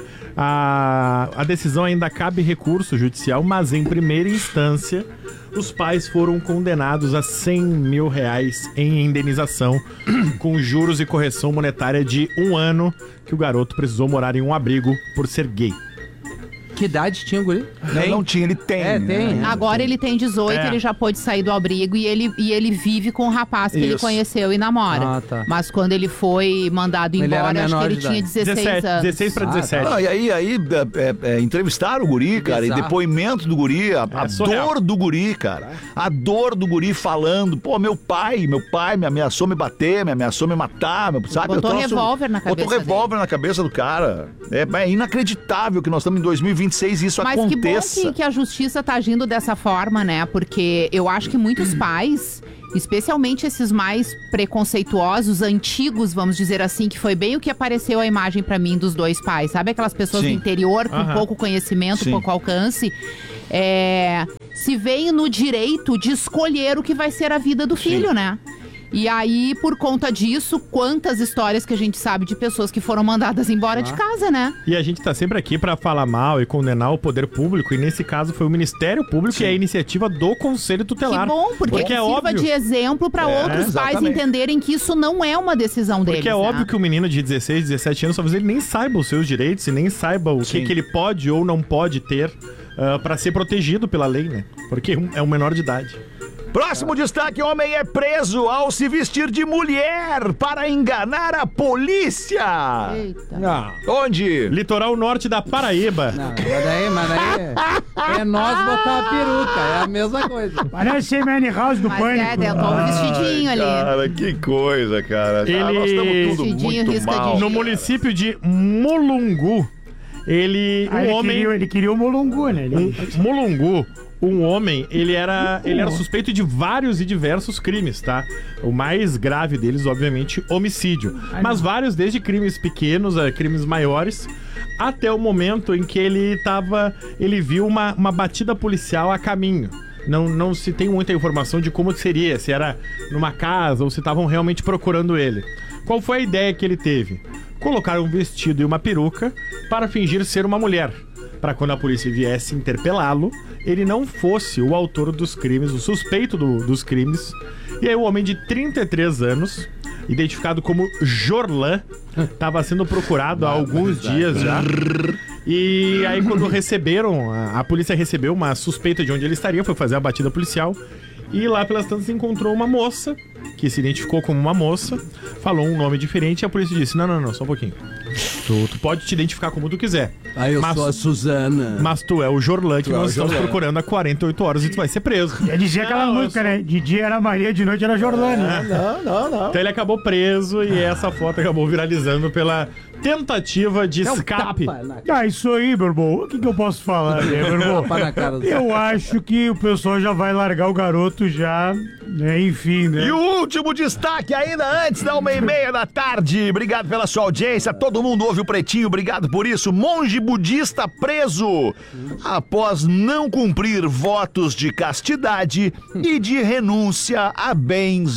A, a decisão ainda cabe recurso judicial, mas em primeira instância, os pais foram condenados a cem mil reais em indenização, com juros e correção monetária de um ano, que o garoto precisou morar em um abrigo por ser gay. Que idade tinha o guri? Não, não tinha, ele tem. É, tem. Né? Agora ele tem dezoito, É. ele já pôde sair do abrigo e ele, e ele vive com o rapaz que ele Isso. conheceu e namora. Ah, tá. Mas quando ele foi mandado Ele embora, era acho que menor ele de tinha idade. dezesseis anos. dezesseis para Ah, dezessete. Não, e aí, aí é, é, é, entrevistaram o guri, cara, e bizarro. depoimento do guri, a, a surreal. dor do guri, cara. A dor do guri falando, pô, meu pai, meu pai me ameaçou me bater, me ameaçou me matar, meu, sabe? Botou Eu trouxe um- revólver na cabeça Botou revólver na cabeça do cara. É, é inacreditável que nós estamos em dois mil e vinte e seis e isso Mas que bom aconteça. que, que a justiça tá agindo dessa forma, né? Porque eu acho que muitos pais, especialmente esses mais preconceituosos, antigos, vamos dizer assim, que foi bem o que apareceu a imagem pra mim dos dois pais. Sabe aquelas pessoas Sim. do interior com Aham. pouco conhecimento, Sim. pouco alcance? É, se veem no direito de escolher o que vai ser a vida do filho, né? E aí, por conta disso, quantas histórias que a gente sabe de pessoas que foram mandadas embora Ah. de casa, né? E a gente tá sempre aqui pra falar mal e condenar o poder público, e nesse caso foi o Ministério Público Sim. e a iniciativa do Conselho Tutelar. Que bom, porque, Porque é sirva óbvio. de exemplo para É, outros pais exatamente. entenderem que isso não é uma decisão deles. Porque é né? óbvio que o menino de dezesseis, dezessete anos, talvez ele nem saiba os seus direitos e nem saiba o que, Sim. que ele pode ou não pode ter uh, para ser protegido pela lei, né? Porque é um menor de idade. Próximo destaque: homem é preso ao se vestir de mulher para enganar a polícia. Eita. Não, Onde? Litoral norte da Paraíba. não, mas daí, mas daí é, é nós botar uma peruca, é a mesma coisa. Parece M House do Mas Pânico. é, tentou um vestidinho ali. Cara, que coisa, cara. Ele- Ah, nós estamos tudo Vestidinho, muito risca de mal. gelo. No município de Mulungu, ele... Ah, um ele, homem... queria, ele queria o Mulungu, né? Ele... Um Mulungu, um homem, ele era, ele era suspeito de vários e diversos crimes, tá? O mais grave deles, obviamente, homicídio. Mas vários, desde crimes pequenos a crimes maiores, até o momento em que ele tava. Ele viu uma, uma batida policial a caminho. Não, não se tem muita informação de como seria, se era numa casa ou se estavam realmente procurando ele. Qual foi a ideia que ele teve? Colocar um vestido e uma peruca para fingir ser uma mulher, para quando a polícia viesse interpelá-lo, ele não fosse o autor dos crimes, o suspeito do- dos crimes. E aí o homem de trinta e três anos, identificado como Jorlan, estava sendo procurado há alguns dias já. E aí quando receberam, a, a polícia recebeu uma suspeita de onde ele estaria, foi fazer a batida policial. E lá pelas tantas encontrou uma moça, que se identificou como uma moça, falou um nome diferente e a polícia disse, não, não, não, só um pouquinho. Tu, tu pode te identificar como tu quiser. Ah, eu Mas- sou a Suzana. Mas tu é o Jorlan que Tu é o nós estamos Jorlan. procurando há quarenta e oito horas e tu vai ser preso. Ia dizer aquela Não, eu música, sou- né? De dia era Maria, de noite era Jorlane. É. Não, não, não. Então ele acabou preso e essa foto acabou viralizando pela tentativa de É um escape. tapa na Ah, isso aí, meu irmão. O que, que eu posso falar, né, meu irmão? Tapa na cara do- Eu acho que o pessoal já vai largar o garoto já, né? Enfim, né? E o último destaque, ainda antes da uma e meia da tarde. Obrigado pela sua audiência. Todo mundo ouve o Pretinho, obrigado por isso. Monge budista preso após não cumprir votos de castidade e de renúncia a bens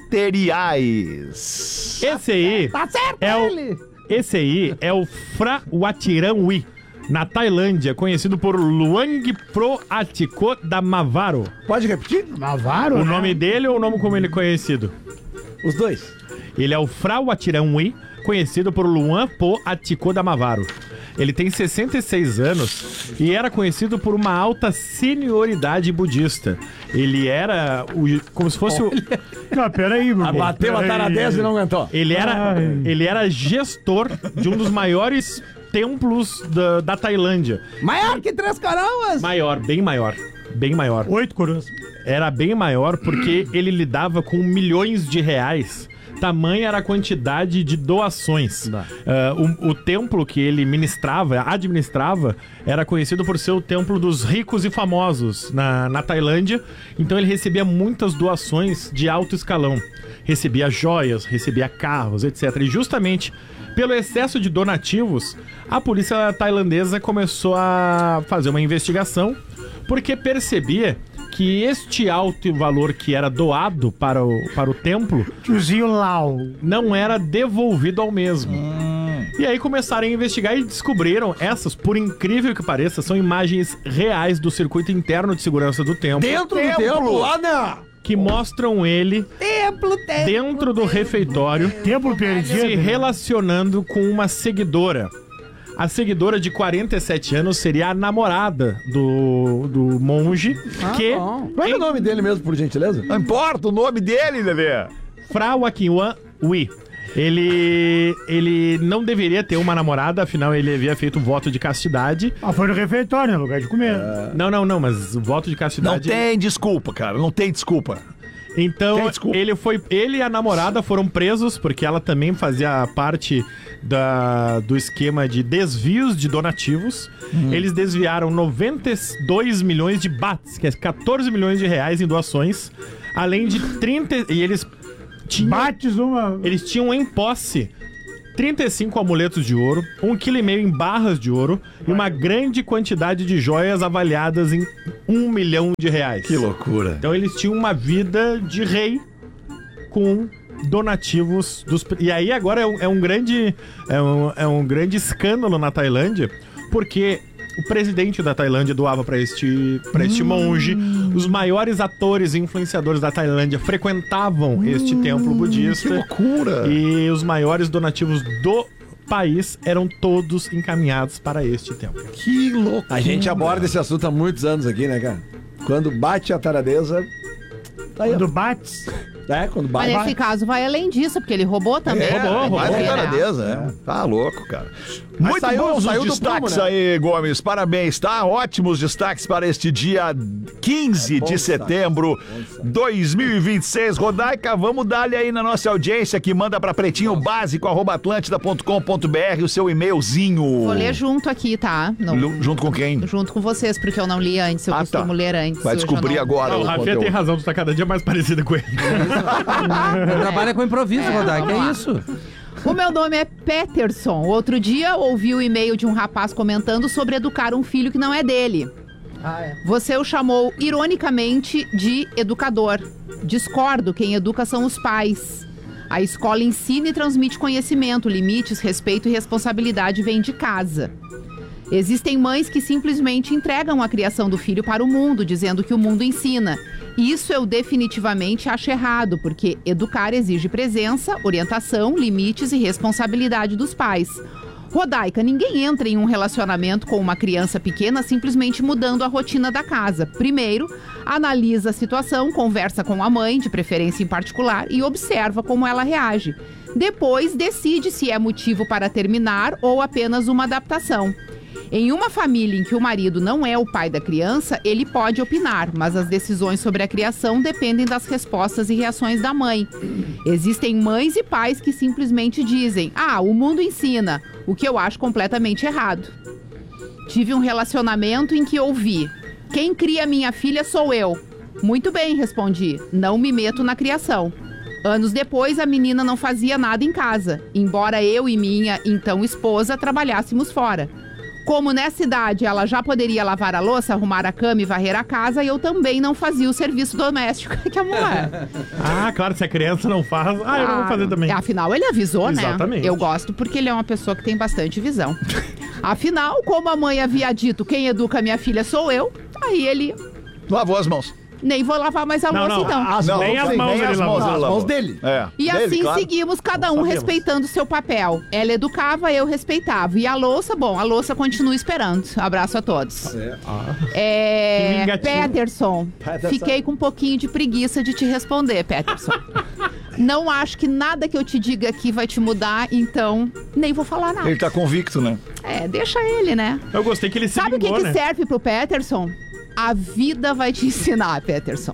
materiais. Esse aí Tá certo é o, ele! esse aí é o Phra Wathiranui, na Tailândia, conhecido por Luang Proatiko da Mavaro. Pode repetir? Mavaro, O né? nome dele ou o nome como ele é conhecido? Os dois. Ele é o Phra Wathiranui, conhecido por Luang Proatiko da Mavaro. Ele tem sessenta e seis anos e era conhecido por uma alta senioridade budista. Ele era o, como se fosse o... Ah, peraí, meu irmão. Bateu a Peraí. taradeza e não aguentou. Ele era, Ai. ele era gestor de um dos maiores templos da, da Tailândia. Maior que Três Coroas? Maior, bem maior. Bem maior. Oito coroas. Era bem maior porque ele lidava com milhões de reais. Tamanha era a quantidade de doações. Uh, o, o templo que ele ministrava, administrava, era conhecido por ser o templo dos ricos e famosos na, na Tailândia. Então ele recebia muitas doações de alto escalão. Recebia joias, recebia carros, etcétera. E justamente pelo excesso de donativos, a polícia tailandesa começou a fazer uma investigação porque percebia que este alto valor que era doado para o, para o templo, Tiozinho Lau, não era devolvido ao mesmo. Hum. E aí começaram a investigar e descobriram essas, por incrível que pareça, são imagens reais do circuito interno de segurança do templo. Dentro do templo, lá não! Que mostram ele templo, templo, dentro do refeitório, templo perdido, se relacionando com uma seguidora. A seguidora de quarenta e sete anos seria a namorada do, do monge. Ah, que bom. Qual é o nome dele mesmo, por gentileza? Não importa o nome dele, Lelê. Frau Akinwan Wi. Ele, ele não deveria ter uma namorada, afinal ele havia feito um voto de castidade. Ah, foi no refeitório, no lugar de comer. Uh... Não, não, não, mas o voto de castidade... Não tem desculpa, cara, não tem desculpa. Então, ele foi, ele e a namorada foram presos porque ela também fazia parte da, do esquema de desvios de donativos. Hum. Eles desviaram noventa e dois milhões de bahts, que é quatorze milhões de reais em doações, além de trinta... E eles tinham... Bates uma... Eles tinham em posse trinta e cinco amuletos de ouro, um quilo e meio em barras de ouro e uma grande quantidade de joias avaliadas em um milhão de reais. Que loucura. Então eles tinham uma vida de rei com donativos dos... E aí agora é um, é um grande é um, é um grande escândalo na Tailândia, porque o presidente da Tailândia doava para este, pra este hum. monge. Os maiores atores e influenciadores da Tailândia frequentavam hum. este templo budista. Que loucura! E os maiores donativos do país eram todos encaminhados para este templo. Que loucura! A gente aborda esse assunto há muitos anos aqui, né, cara? Quando bate a taradeza... Tá aí, quando bate... É, quando bate. Mas nesse caso vai além disso, porque ele roubou também. É, roubou, roubou. Mais É. taradeza, é. Tá louco, cara. Mas Muito saiu- bons saiu os do destaques prumo, né? aí, Gomes. Parabéns, tá? Ótimos destaques para este dia quinze É bom de destaque. setembro de dois mil e vinte e seis. Rodaica, vamos dar-lhe aí na nossa audiência que manda para pretinho básico arroba atlântida ponto com ponto br o seu e-mailzinho. Vou ler junto aqui, tá? Não- Lu- Junto com quem? Junto com vocês, porque eu não li antes, eu Ah, costumo tá. ler antes. Vai hoje eu descobrir não- agora. Ah, o o Rafinha conteúdo. tem razão, tu tá cada dia mais parecida com ele. Trabalha com improviso, Rodai, que é isso? O meu nome é Peterson. Outro dia eu ouvi o e-mail de um rapaz comentando sobre educar um filho que não é dele. Ah, é. Você o chamou ironicamente de educador. Discordo, quem educa são os pais. A escola ensina e transmite conhecimento, limites, respeito e responsabilidade vêm de casa. Existem mães que simplesmente entregam a criação do filho para o mundo, dizendo que o mundo ensina. Isso eu definitivamente acho errado, porque educar exige presença, orientação, limites e responsabilidade dos pais. Rodaica, ninguém entra em um relacionamento com uma criança pequena simplesmente mudando a rotina da casa. Primeiro, analisa a situação, conversa com a mãe, de preferência em particular, e observa como ela reage. Depois, decide se é motivo para terminar ou apenas uma adaptação. Em uma família em que o marido não é o pai da criança, ele pode opinar, mas as decisões sobre a criação dependem das respostas e reações da mãe. Existem mães e pais que simplesmente dizem: ah, o mundo ensina, o que eu acho completamente errado. Tive um relacionamento em que ouvi: quem cria minha filha sou eu. Muito bem, respondi, não me meto na criação. Anos depois, a menina não fazia nada em casa, embora eu e minha então esposa trabalhássemos fora. Como nessa idade ela já poderia lavar a louça, arrumar a cama e varrer a casa, eu também não fazia o serviço doméstico que a mulher. Ah, claro, se a criança não faz, ah, eu não vou fazer também. Afinal, ele avisou, né? Exatamente. Eu gosto porque ele é uma pessoa que tem bastante visão. Afinal, como a mãe havia dito, quem educa minha filha sou eu, aí ele... Lavou as mãos. Nem vou lavar mais a Não, louça, não, então. as- Não, nem não as sei, mãos nem ele as lavou. mãos ele As lavou. mãos dele. É, E dele, assim claro. seguimos, cada um Sabemos. respeitando seu papel. Ela educava, eu respeitava. E a louça, bom, a louça continua esperando. Abraço a todos. É. É, Que vingatinho. Peterson, Peterson. fiquei com um pouquinho de preguiça de te responder, Peterson. Não acho que nada que eu te diga aqui vai te mudar, então nem vou falar nada. Ele tá convicto, né? É, deixa ele, né? Eu gostei que ele se Sabe o que, vingou, que né? serve pro Peterson? A vida vai te ensinar, Peterson.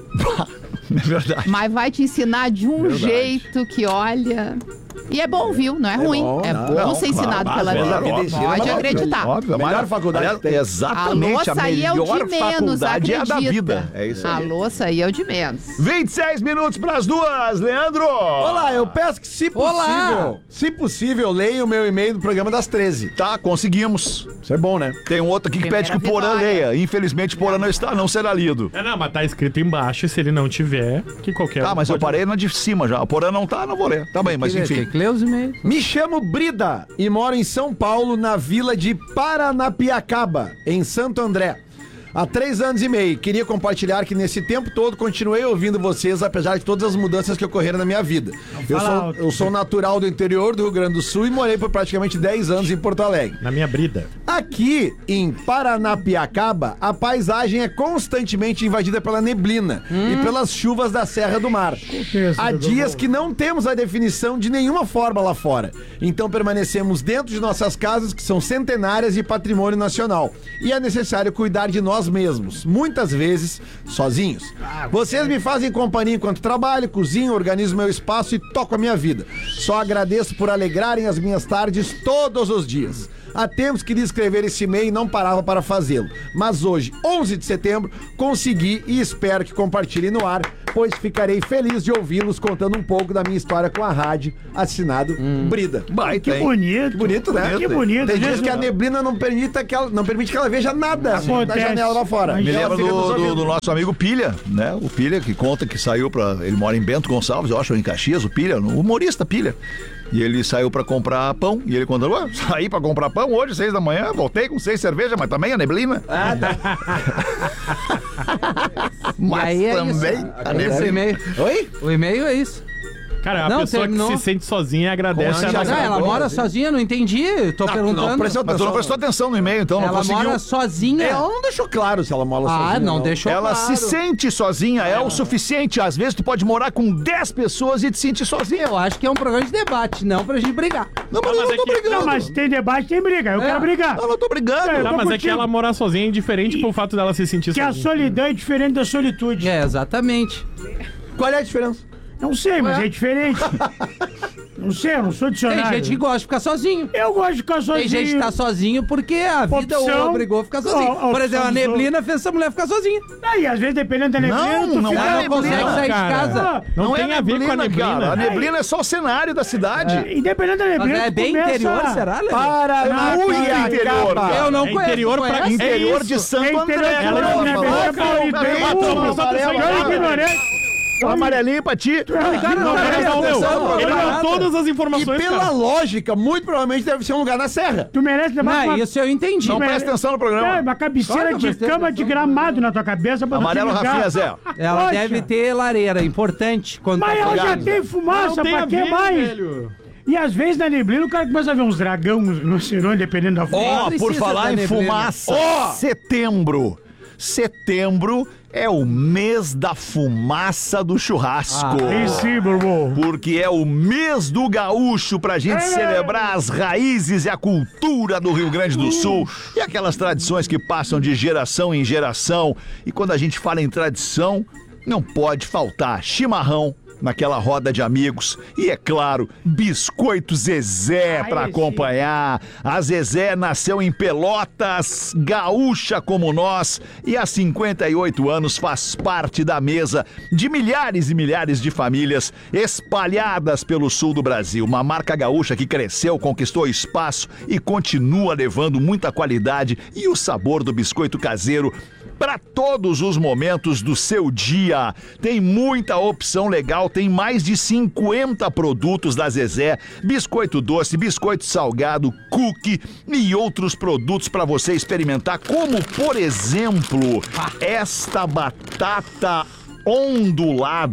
É verdade. Mas vai te ensinar de um Verdade. jeito que, olha... E é bom, viu? Não é, É ruim. bom, é não, bom não, ser ensinado claro, pela mas vida. a vida ensina, Pode mas acreditar. Óbvio, a Melhor maior faculdade aliás, que tem. Exatamente, A louça a aí é o de melhor menos, faculdade é a da acredita. vida. É isso A aí. louça aí é o de menos. vinte e seis minutos pras duas, Leandro! Olá, eu peço que, se possível, Olá. se possível, leia o meu e-mail do programa das treze. Tá, conseguimos. Isso é bom, né? Tem um outro aqui que pede que o Primeira Porã vitória. leia. Infelizmente, o Porã não está, não será lido. É, não, mas tá escrito embaixo, se ele não tiver, que qualquer Tá, um mas eu pode- parei na de cima já. O Porã não tá, não vou ler. Tá bem, mas enfim. Tem que ler os e-mails. Me chamo Brida e moro em São Paulo, na vila de Paranapiacaba, em Santo André. Há três anos e meio. Queria compartilhar que nesse tempo todo continuei ouvindo vocês, apesar de todas as mudanças que ocorreram na minha vida. Eu fala sou, alto. eu sou natural do interior do Rio Grande do Sul e morei por praticamente dez anos em Porto Alegre. Na minha brida. Aqui em Paranapiacaba, a paisagem é constantemente invadida pela neblina e pelas chuvas da Serra do Mar. Há dias que não temos a definição de nenhuma forma lá fora. Então permanecemos dentro de nossas casas, que são centenárias e patrimônio nacional. E é necessário cuidar de nós mesmos, muitas vezes sozinhos. Vocês me fazem companhia enquanto trabalho, cozinho, organizo meu espaço e toco a minha vida. Só agradeço por alegrarem as minhas tardes todos os dias. Há tempos que queria escrever esse e-mail e não parava para fazê-lo. Mas hoje, onze de setembro, consegui e espero que compartilhem no ar, pois ficarei feliz de ouvi-los contando um pouco da minha história com a rádio. Assinado Brida. Baita, Que hein? bonito. Que bonito, né? Que bonito. Tem dias Às que a vezes- neblina não permite que ela, não permite que ela veja nada assim, da Acontece. janela lá fora. Mas Me Ela lembra fica nos do, do- ouvidos. do nosso amigo Pilha, né? O Pilha que conta que saiu pra. Ele mora em Bento Gonçalves, eu acho, em Caxias, o Pilha, o humorista Pilha. E ele saiu pra comprar pão. E ele contou: "Ué, saí pra comprar pão hoje, seis da manhã, voltei com seis cervejas, mas também a neblina. Ah, tá. Mas aí é também isso. a Esse neblina. e-mail. Oi? O e-mail é isso. Cara, a Não, pessoa terminou. que se sente sozinha agradece Como a já nossa... Não, ela acabou, mora assim? sozinha, não entendi. Eu tô Não, perguntando. não, prestou Mas tu não prestou atenção no e-mail, então não ela conseguiu. mora sozinha. Ela não deixou claro se ela mora Ah, sozinha. não deixou Ela claro. se sente sozinha, é o suficiente. Às vezes tu pode morar com dez pessoas e te sentir sozinha. Eu acho que é um programa de debate, não pra gente brigar. Não, mas Não, eu mas não é tô que- brigando. Não, mas tem debate, tem briga. Eu É. quero brigar. Eu não tô brigando. É, eu Tá, tô mas é que contigo. ela morar sozinha é indiferente pro fato dela se sentir Que a sozinha. solidão é diferente da solitude. É, exatamente. Qual é a diferença? Não sei, mas Ué? é diferente. Não sei, eu não sou Tem dicionário. gente que gosta de ficar sozinho. Eu gosto de ficar sozinho. Tem gente que tá sozinho porque a vida Opção- o obrigou a ficar sozinho. Ó, Por exemplo, a opção dos neblina fez essa mulher ficar sozinha. Aí, às vezes, dependendo da neblina, Não, tu não fica... é Ela não consegue neblina, sair cara. de casa. Não, Não tem é a ver com a neblina. cara. A neblina é só o cenário da cidade. E dependendo da neblina, Mas é tu bem começa... interior, será, Lelê? Para É muito interior, cara. Eu não É conheço. interior tu pra- conhece? Interior É de isso. Santo É André. interior de Ela Santo André, é Belém, louca, Paulista, ela é Belém, louca, Paulista, ela é Belém, louca. ignorante. Amarelinho pra ti. Cara, Não, não, ele não, deu, não, ele não, deu nada. todas as E informações, pela cara. lógica, muito provavelmente deve ser um lugar na serra. Tu merece levar Não, uma... isso eu entendi. Não Mas- presta atenção no programa. É, uma cabeceira Claro que eu de prestei cama atenção. de gramado na tua cabeça pra tu Amarelo te ligar. Rafinha Zé. Ela Poxa. deve ter lareira, importante. Quando Mas tá ela já fazendo. tem fumaça, Não tem pra a que ver, mais? velho. E às vezes na neblina o cara começa a ver uns dragão no cerone, dependendo da Ó, fumaça. precisa por falar da em neblina. fumaça, setembro. Setembro é o mês da fumaça do churrasco. Sim, sim, Burbu. Porque é o mês do gaúcho pra gente celebrar as raízes e a cultura do Rio Grande do Sul e aquelas tradições que passam de geração em geração. E quando a gente fala em tradição, não pode faltar chimarrão naquela roda de amigos e, é claro, biscoito Zezé Ai, pra sim. acompanhar. A Zezé nasceu em Pelotas, gaúcha como nós, e há cinquenta e oito anos faz parte da mesa de milhares e milhares de famílias espalhadas pelo sul do Brasil. Uma marca gaúcha que cresceu, conquistou espaço e continua levando muita qualidade e o sabor do biscoito caseiro para todos os momentos do seu dia. Tem muita opção legal, tem mais de cinquenta produtos da Zezé, biscoito doce, biscoito salgado, cookie e outros produtos para você experimentar, como por exemplo, esta batata ondulada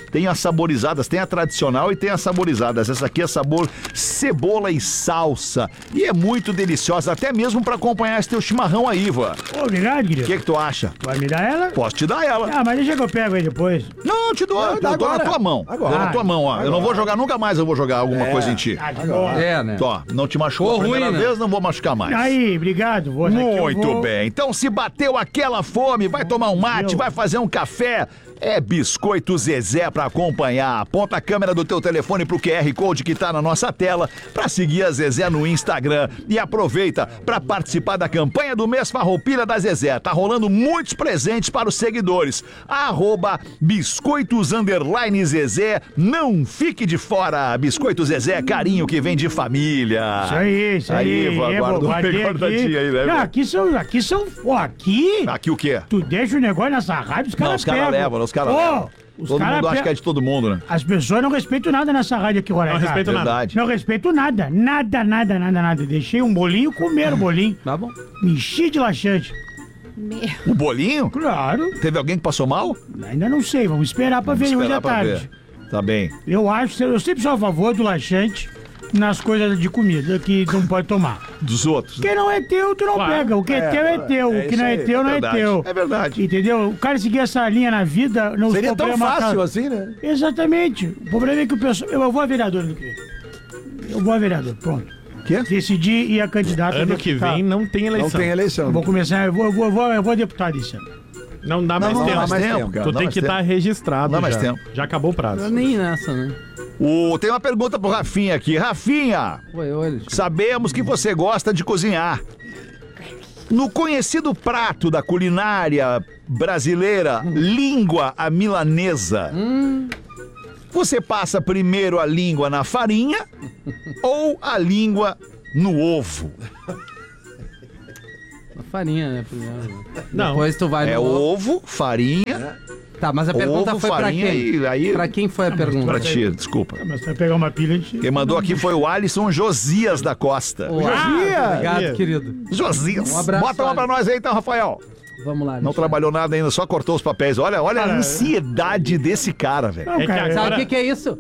Tem as saborizadas, tem a tradicional e tem as saborizadas. Essa aqui é sabor cebola e salsa. E é muito deliciosa, até mesmo pra acompanhar esse teu chimarrão aí, Iva. Obrigado, querido. O que que tu acha? Vai me dar ela? Posso te dar ela. Ah, mas deixa que eu pego aí depois. Não, eu te dou. Não, eu dá dou agora. na tua mão. Agora. Dou na tua mão, ó. Agora. Eu não vou jogar, nunca mais eu vou jogar alguma É. coisa em ti. Ah, agora. É, né? Ó, não te machucou a primeira ruim, né? vez, não vou machucar mais. Aí, obrigado. Vou, aqui eu Muito vou... bem. Então, se bateu aquela fome, vai tomar um mate, vai fazer um café. É Biscoito Zezé pra acompanhar. Aponta a câmera do teu telefone pro Q R Code que tá na nossa tela pra seguir a Zezé no Instagram. E aproveita pra participar da campanha do mês Farroupilha da Zezé. Tá rolando muitos presentes para os seguidores. Arroba Biscoitos Underline Zezé. Não fique de fora. Biscoito Zezé, carinho que vem de família. Isso aí, isso aí. Aí, Iva, É, guardou guardei bem guardadinho aí, né? Não, meu? aqui são, aqui são, ó, aqui... Aqui o quê? Tu deixa o negócio nessa rádio, os caras Não, os caras pegam. levam, os caras Ô, levam. os Todo cara mundo acha pe- que é de todo mundo, né? As pessoas não respeitam nada nessa rádio aqui, Rolex. Não respeito nada. Verdade. Não respeito nada. Nada, nada, nada, nada. Deixei um bolinho, comeram o bolinho. Tá bom. Me enchi de laxante. O bolinho? Claro. Teve alguém que passou mal? Ainda não sei, vamos esperar pra Vamos ver hoje esperar à pra tarde. ver. Tá bem. Eu acho, eu sempre sou a favor do laxante nas coisas de comida que não pode tomar. Dos outros. Quem não é teu, tu não Claro. pega. O que é, É, teu é é, teu. é O que isso não é aí. teu, não É é verdade. teu. É verdade. Entendeu? O cara seguir essa linha na vida... Não Seria tão problema fácil tá- assim, né? Exatamente. O problema é que o pessoal... Eu vou a vereador do quê? Eu vou a vereador, pronto. Quê? Decidi ir a candidato a Ano que deputado. vem não tem eleição. Não tem eleição. Vou começar... Eu vou, eu vou, eu vou, eu vou a deputado esse ano. Não dá Não, mais não tempo. dá mais tempo, cara. Tu Não tem mais que estar tempo. registrado. Não dá mais já. tempo. Já acabou o prazo. Nem nessa, né? O, tem uma pergunta pro Rafinha aqui. Rafinha, Oi, oi. sabemos que você gosta de cozinhar. No conhecido prato da culinária brasileira, língua à milanesa, você passa primeiro a língua na farinha ou a língua no ovo? A farinha, né? Primeiro, né? Não. Depois tu vai É no... ovo, farinha. Tá, mas a pergunta ovo, foi pra farinha quem? e aí- Pra quem foi a pergunta? Pra ti, desculpa. Mas vai pegar uma pilha de... Quem mandou aqui foi o Alisson Josias da Costa. Ô, Josias! Obrigado, querido. Josias! Um abraço, Bota uma pra nós aí então, Rafael. Vamos lá. Não trabalhou nada ainda, só cortou os papéis. Olha, olha a Cara, ansiedade desse cara, velho. Não, cara, Sabe o que, que é isso?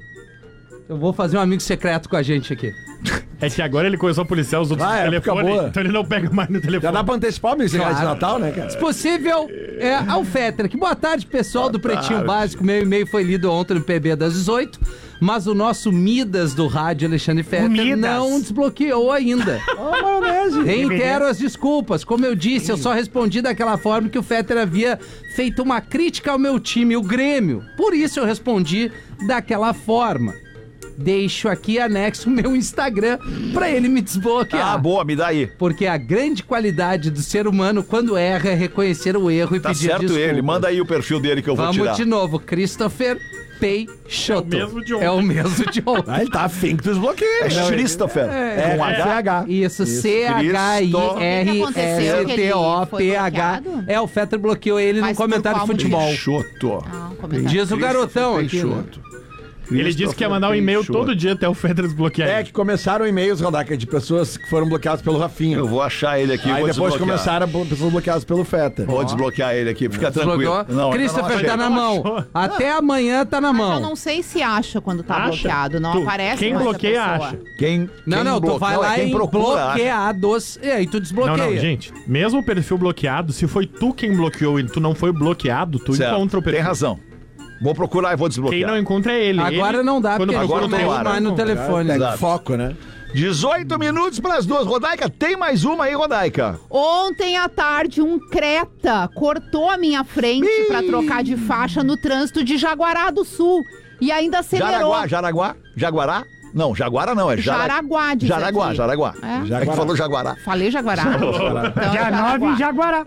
Eu vou fazer um amigo secreto com a gente aqui. É que agora ele começou a policiar os outros Ah, é, telefones, época boa. então ele não pega mais no telefone. Já dá pra antecipar o mês Claro. de Natal, né, cara? Se possível, é, ao Fetter, que boa tarde, pessoal do Pretinho tarde. Básico. Meu e-mail foi lido ontem no P B das dezoito, mas o nosso Midas do rádio, Alexandre Fetter, Midas. não desbloqueou ainda. Ó, maionese. Reitero as desculpas. Como eu disse, eu só respondi daquela forma que o Fetter havia feito uma crítica ao meu time, o Grêmio. Por isso eu respondi daquela forma. Deixo aqui anexo o meu Instagram pra ele me desbloquear. Ah, boa, me dá aí. Porque a grande qualidade do ser humano, quando erra, é reconhecer o erro e Tá pedir certo desculpas. ele, manda aí o perfil dele que eu vou Vamos tirar. de novo, Christopher Peixoto. É o mesmo de ontem. É o mesmo de ontem. Ah, ele tá afim que tu desbloqueia. É Christopher. É, com é, H. H. Isso, C H I R S T O P H. É, o Fetter bloqueou ele Mas no por comentário de qual futebol. Peixoto. Ah, um comentário. Diz o garotão aqui. né? Peixoto. Ele disse que ia mandar um e-mail Peixoto. todo dia até o Fetter desbloquear. É ele. que começaram e-mails, Rodaca, de pessoas que foram bloqueadas pelo Rafinha. Eu vou achar ele aqui. Aí vou depois desbloquear. começaram a pessoas bloqueadas pelo Feta. Vou desbloquear ele aqui, fica tranquilo. Desbloqueou. Não, Christopher ainda tá não na achei. mão. Até amanhã tá na Mas eu mão. não sei se acha quando tá Acha? bloqueado. Não Tu, aparece quem mais a bloqueia, pessoa. acha. Quem, Não, quem não, tu bloqueia- vai não, é lá quem em procura, acha. bloqueados e aí tu Não, desbloqueia. não, gente. Mesmo o perfil bloqueado, se foi tu quem bloqueou e tu não foi bloqueado, tu Certo, encontra o perfil. Tem razão. Vou procurar e vou desbloquear. Quem não encontra é ele. Agora Ele, não dá, quando porque a gente procura não o tem telefone, mais no não. telefone. Pega Exato. foco, né? dezoito minutos para as duas. Rodaica, tem mais uma aí, Rodaica? Ontem à tarde, um Creta cortou a minha frente Ih! pra trocar de faixa no trânsito de Jaguará do Sul. E ainda acelerou. Jaraguá, Jaraguá, Jaguará? Não, Jaguara não, é Jara... Jaraguá, diz Jaraguá, aqui. Jaraguá. É? É que falou Jaguará. Falei Jaguará. Então, Dia nove em Jaguará.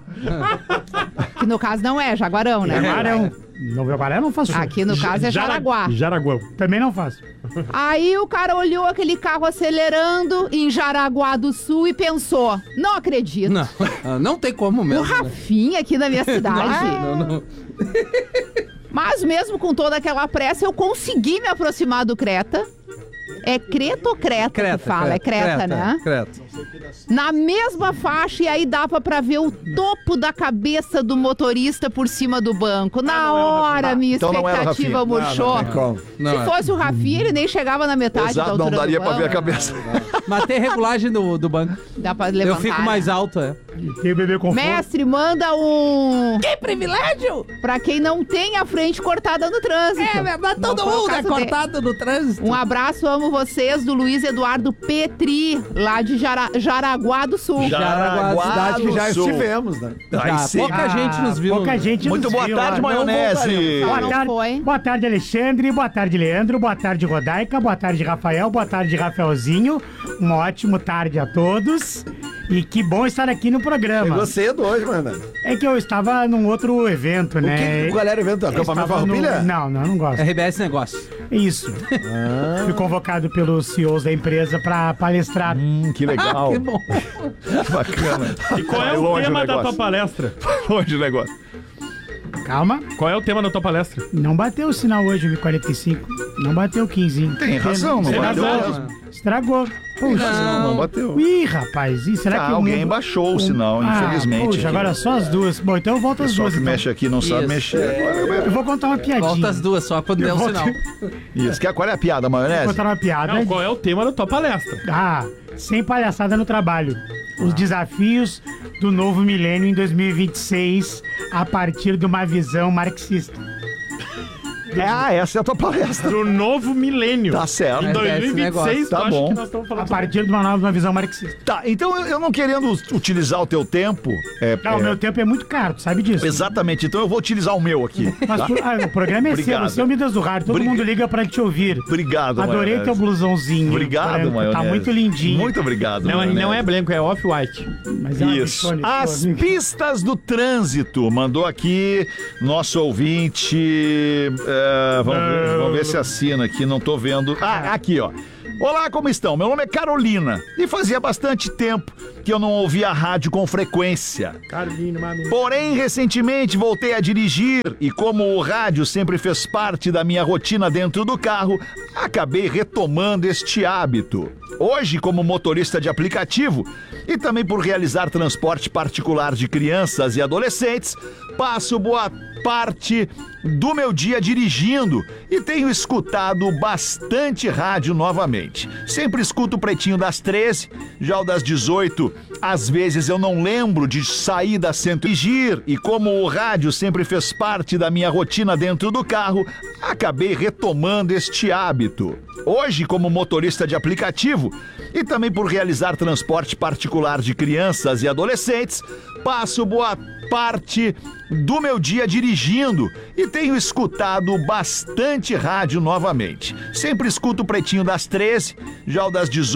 Que no caso não é, Jaguarão, né? Jaguarão. No Jaguará eu não faço. Aqui no caso é Jara- Jaraguá. Jaraguá. Também não faço. Aí o cara olhou aquele carro acelerando em Jaraguá do Sul e pensou, não acredito. Não, ah, não tem como O mesmo. né? Rafinha aqui na minha cidade. Não, não, não. Mas mesmo com toda aquela pressa, eu consegui me aproximar do Creta. É Creta ou Creta, Creta, que fala? é Creta, Creta, né? Creta. na mesma faixa e aí dava pra ver o topo da cabeça do motorista por cima do banco. Na hora, minha Então não era o expectativa Rafinha. murchou. Não, não tem como. Não, Se é. fosse o Rafinha, ele nem chegava na metade da Exato, altura não daria do pra ver a banco. cabeça. Mas tem regulagem do, do banco. Dá pra levantar. Eu fico mais né? alto, é. Tem o bebê conforto. Mestre, manda um... Que privilégio! Pra quem não tem a frente cortada no trânsito. É verdade, Não todo foi o mundo é caso dele. cortado no trânsito. Um abraço, amo vocês, do Luiz Eduardo Petri, lá de Jara- Jaraguá do Sul. Jaraguá Cidade que já do Sul. estivemos, né? Aí Já, sim. pouca gente nos viu. Pouca gente Muito nos boa viu, tarde, ó. maionese. Não, Boa não tarde, foi. boa tarde, Alexandre. Boa tarde, Leandro. Boa tarde, Rodaica. Boa tarde, Rafael. Boa tarde, Rafaelzinho. Uma ótima tarde a todos. E que bom estar aqui no programa. Chegou cedo hoje, mano. É que eu estava num outro evento, O né? que, qual era o evento? Eu Acampamento estava no- Farroupilha? Não, não, não gosto. R B S Negócio. Isso. Fui convocado pelos C E Os da empresa para palestrar. Hum, que legal. Que bom. Bacana. E qual é Vai o longe tema da negócio. tua palestra? Longe o negócio. Calma. Qual é o tema da tua palestra? Não bateu o sinal hoje, o quarenta e cinco. Não bateu o quinze. Tem razão, não Tem bateu razão. mesmo. Estragou. Puxa. Não, não bateu. Ih, rapaz. Ih, será Ah, que o alguém mundo- baixou o sinal, Ah, infelizmente. Puxa, aqui. agora só as duas. Bom, então eu volto O às pessoal duas. que então. mexe aqui não sabe Isso. mexer. Eu vou contar uma piadinha. Volta as duas só quando der o Eu sinal. volto- Isso. Quer- Qual é a piada, Vou maionese? contar uma piada. Não, qual é o tema da tua palestra? Ah, sem palhaçada no trabalho. Os desafios do novo milênio em dois mil e vinte e seis a partir de uma visão marxista. É, ah, essa é a tua palestra. Do novo milênio. Tá certo. Em dois mil e vinte e seis, Tá tu acha bom. que nós estamos falando A partir de uma nova uma visão marxista. Tá, então eu- eu não querendo utilizar o teu tempo. É, Não, o é, meu tempo é muito caro, tu sabe disso. Exatamente, então eu vou utilizar o meu aqui. Mas tá? por- ah, o programa é Obrigado. seu, você é o Midas do Rádio, todo Obrig- mundo liga pra te ouvir. Obrigado, Adorei maionese. teu blusãozinho. Obrigado, branco, maionese. Tá muito lindinho. Muito obrigado, Não, maionese. não é branco, é off-white. Mas é uma Isso. bichona, As pô, pistas do trânsito. Mandou aqui nosso ouvinte. é, vamos, ver, vamos ver se assina aqui, não tô vendo. Ah, aqui, ó. Olá, como estão? Meu nome é Carolina e fazia bastante tempo que eu não ouvia a rádio com frequência. Carolina, mano. Porém, recentemente voltei a dirigir e como o rádio sempre fez parte da minha rotina dentro do carro, acabei retomando este hábito. Hoje, como motorista de aplicativo e também por realizar transporte particular de crianças e adolescentes, passo boa parte do meu dia dirigindo e tenho escutado bastante rádio novamente. Sempre escuto o Pretinho das treze, já o das dezoito, às vezes eu não lembro de sair da centro e dirigir e como o rádio sempre fez parte da minha rotina dentro do carro, acabei retomando este hábito. Hoje, como motorista de aplicativo e também por realizar transporte particular de crianças e adolescentes, passo boa parte do meu dia dirigindo e tenho escutado bastante rádio novamente. Sempre escuto o Pretinho das treze, já o das dezoito.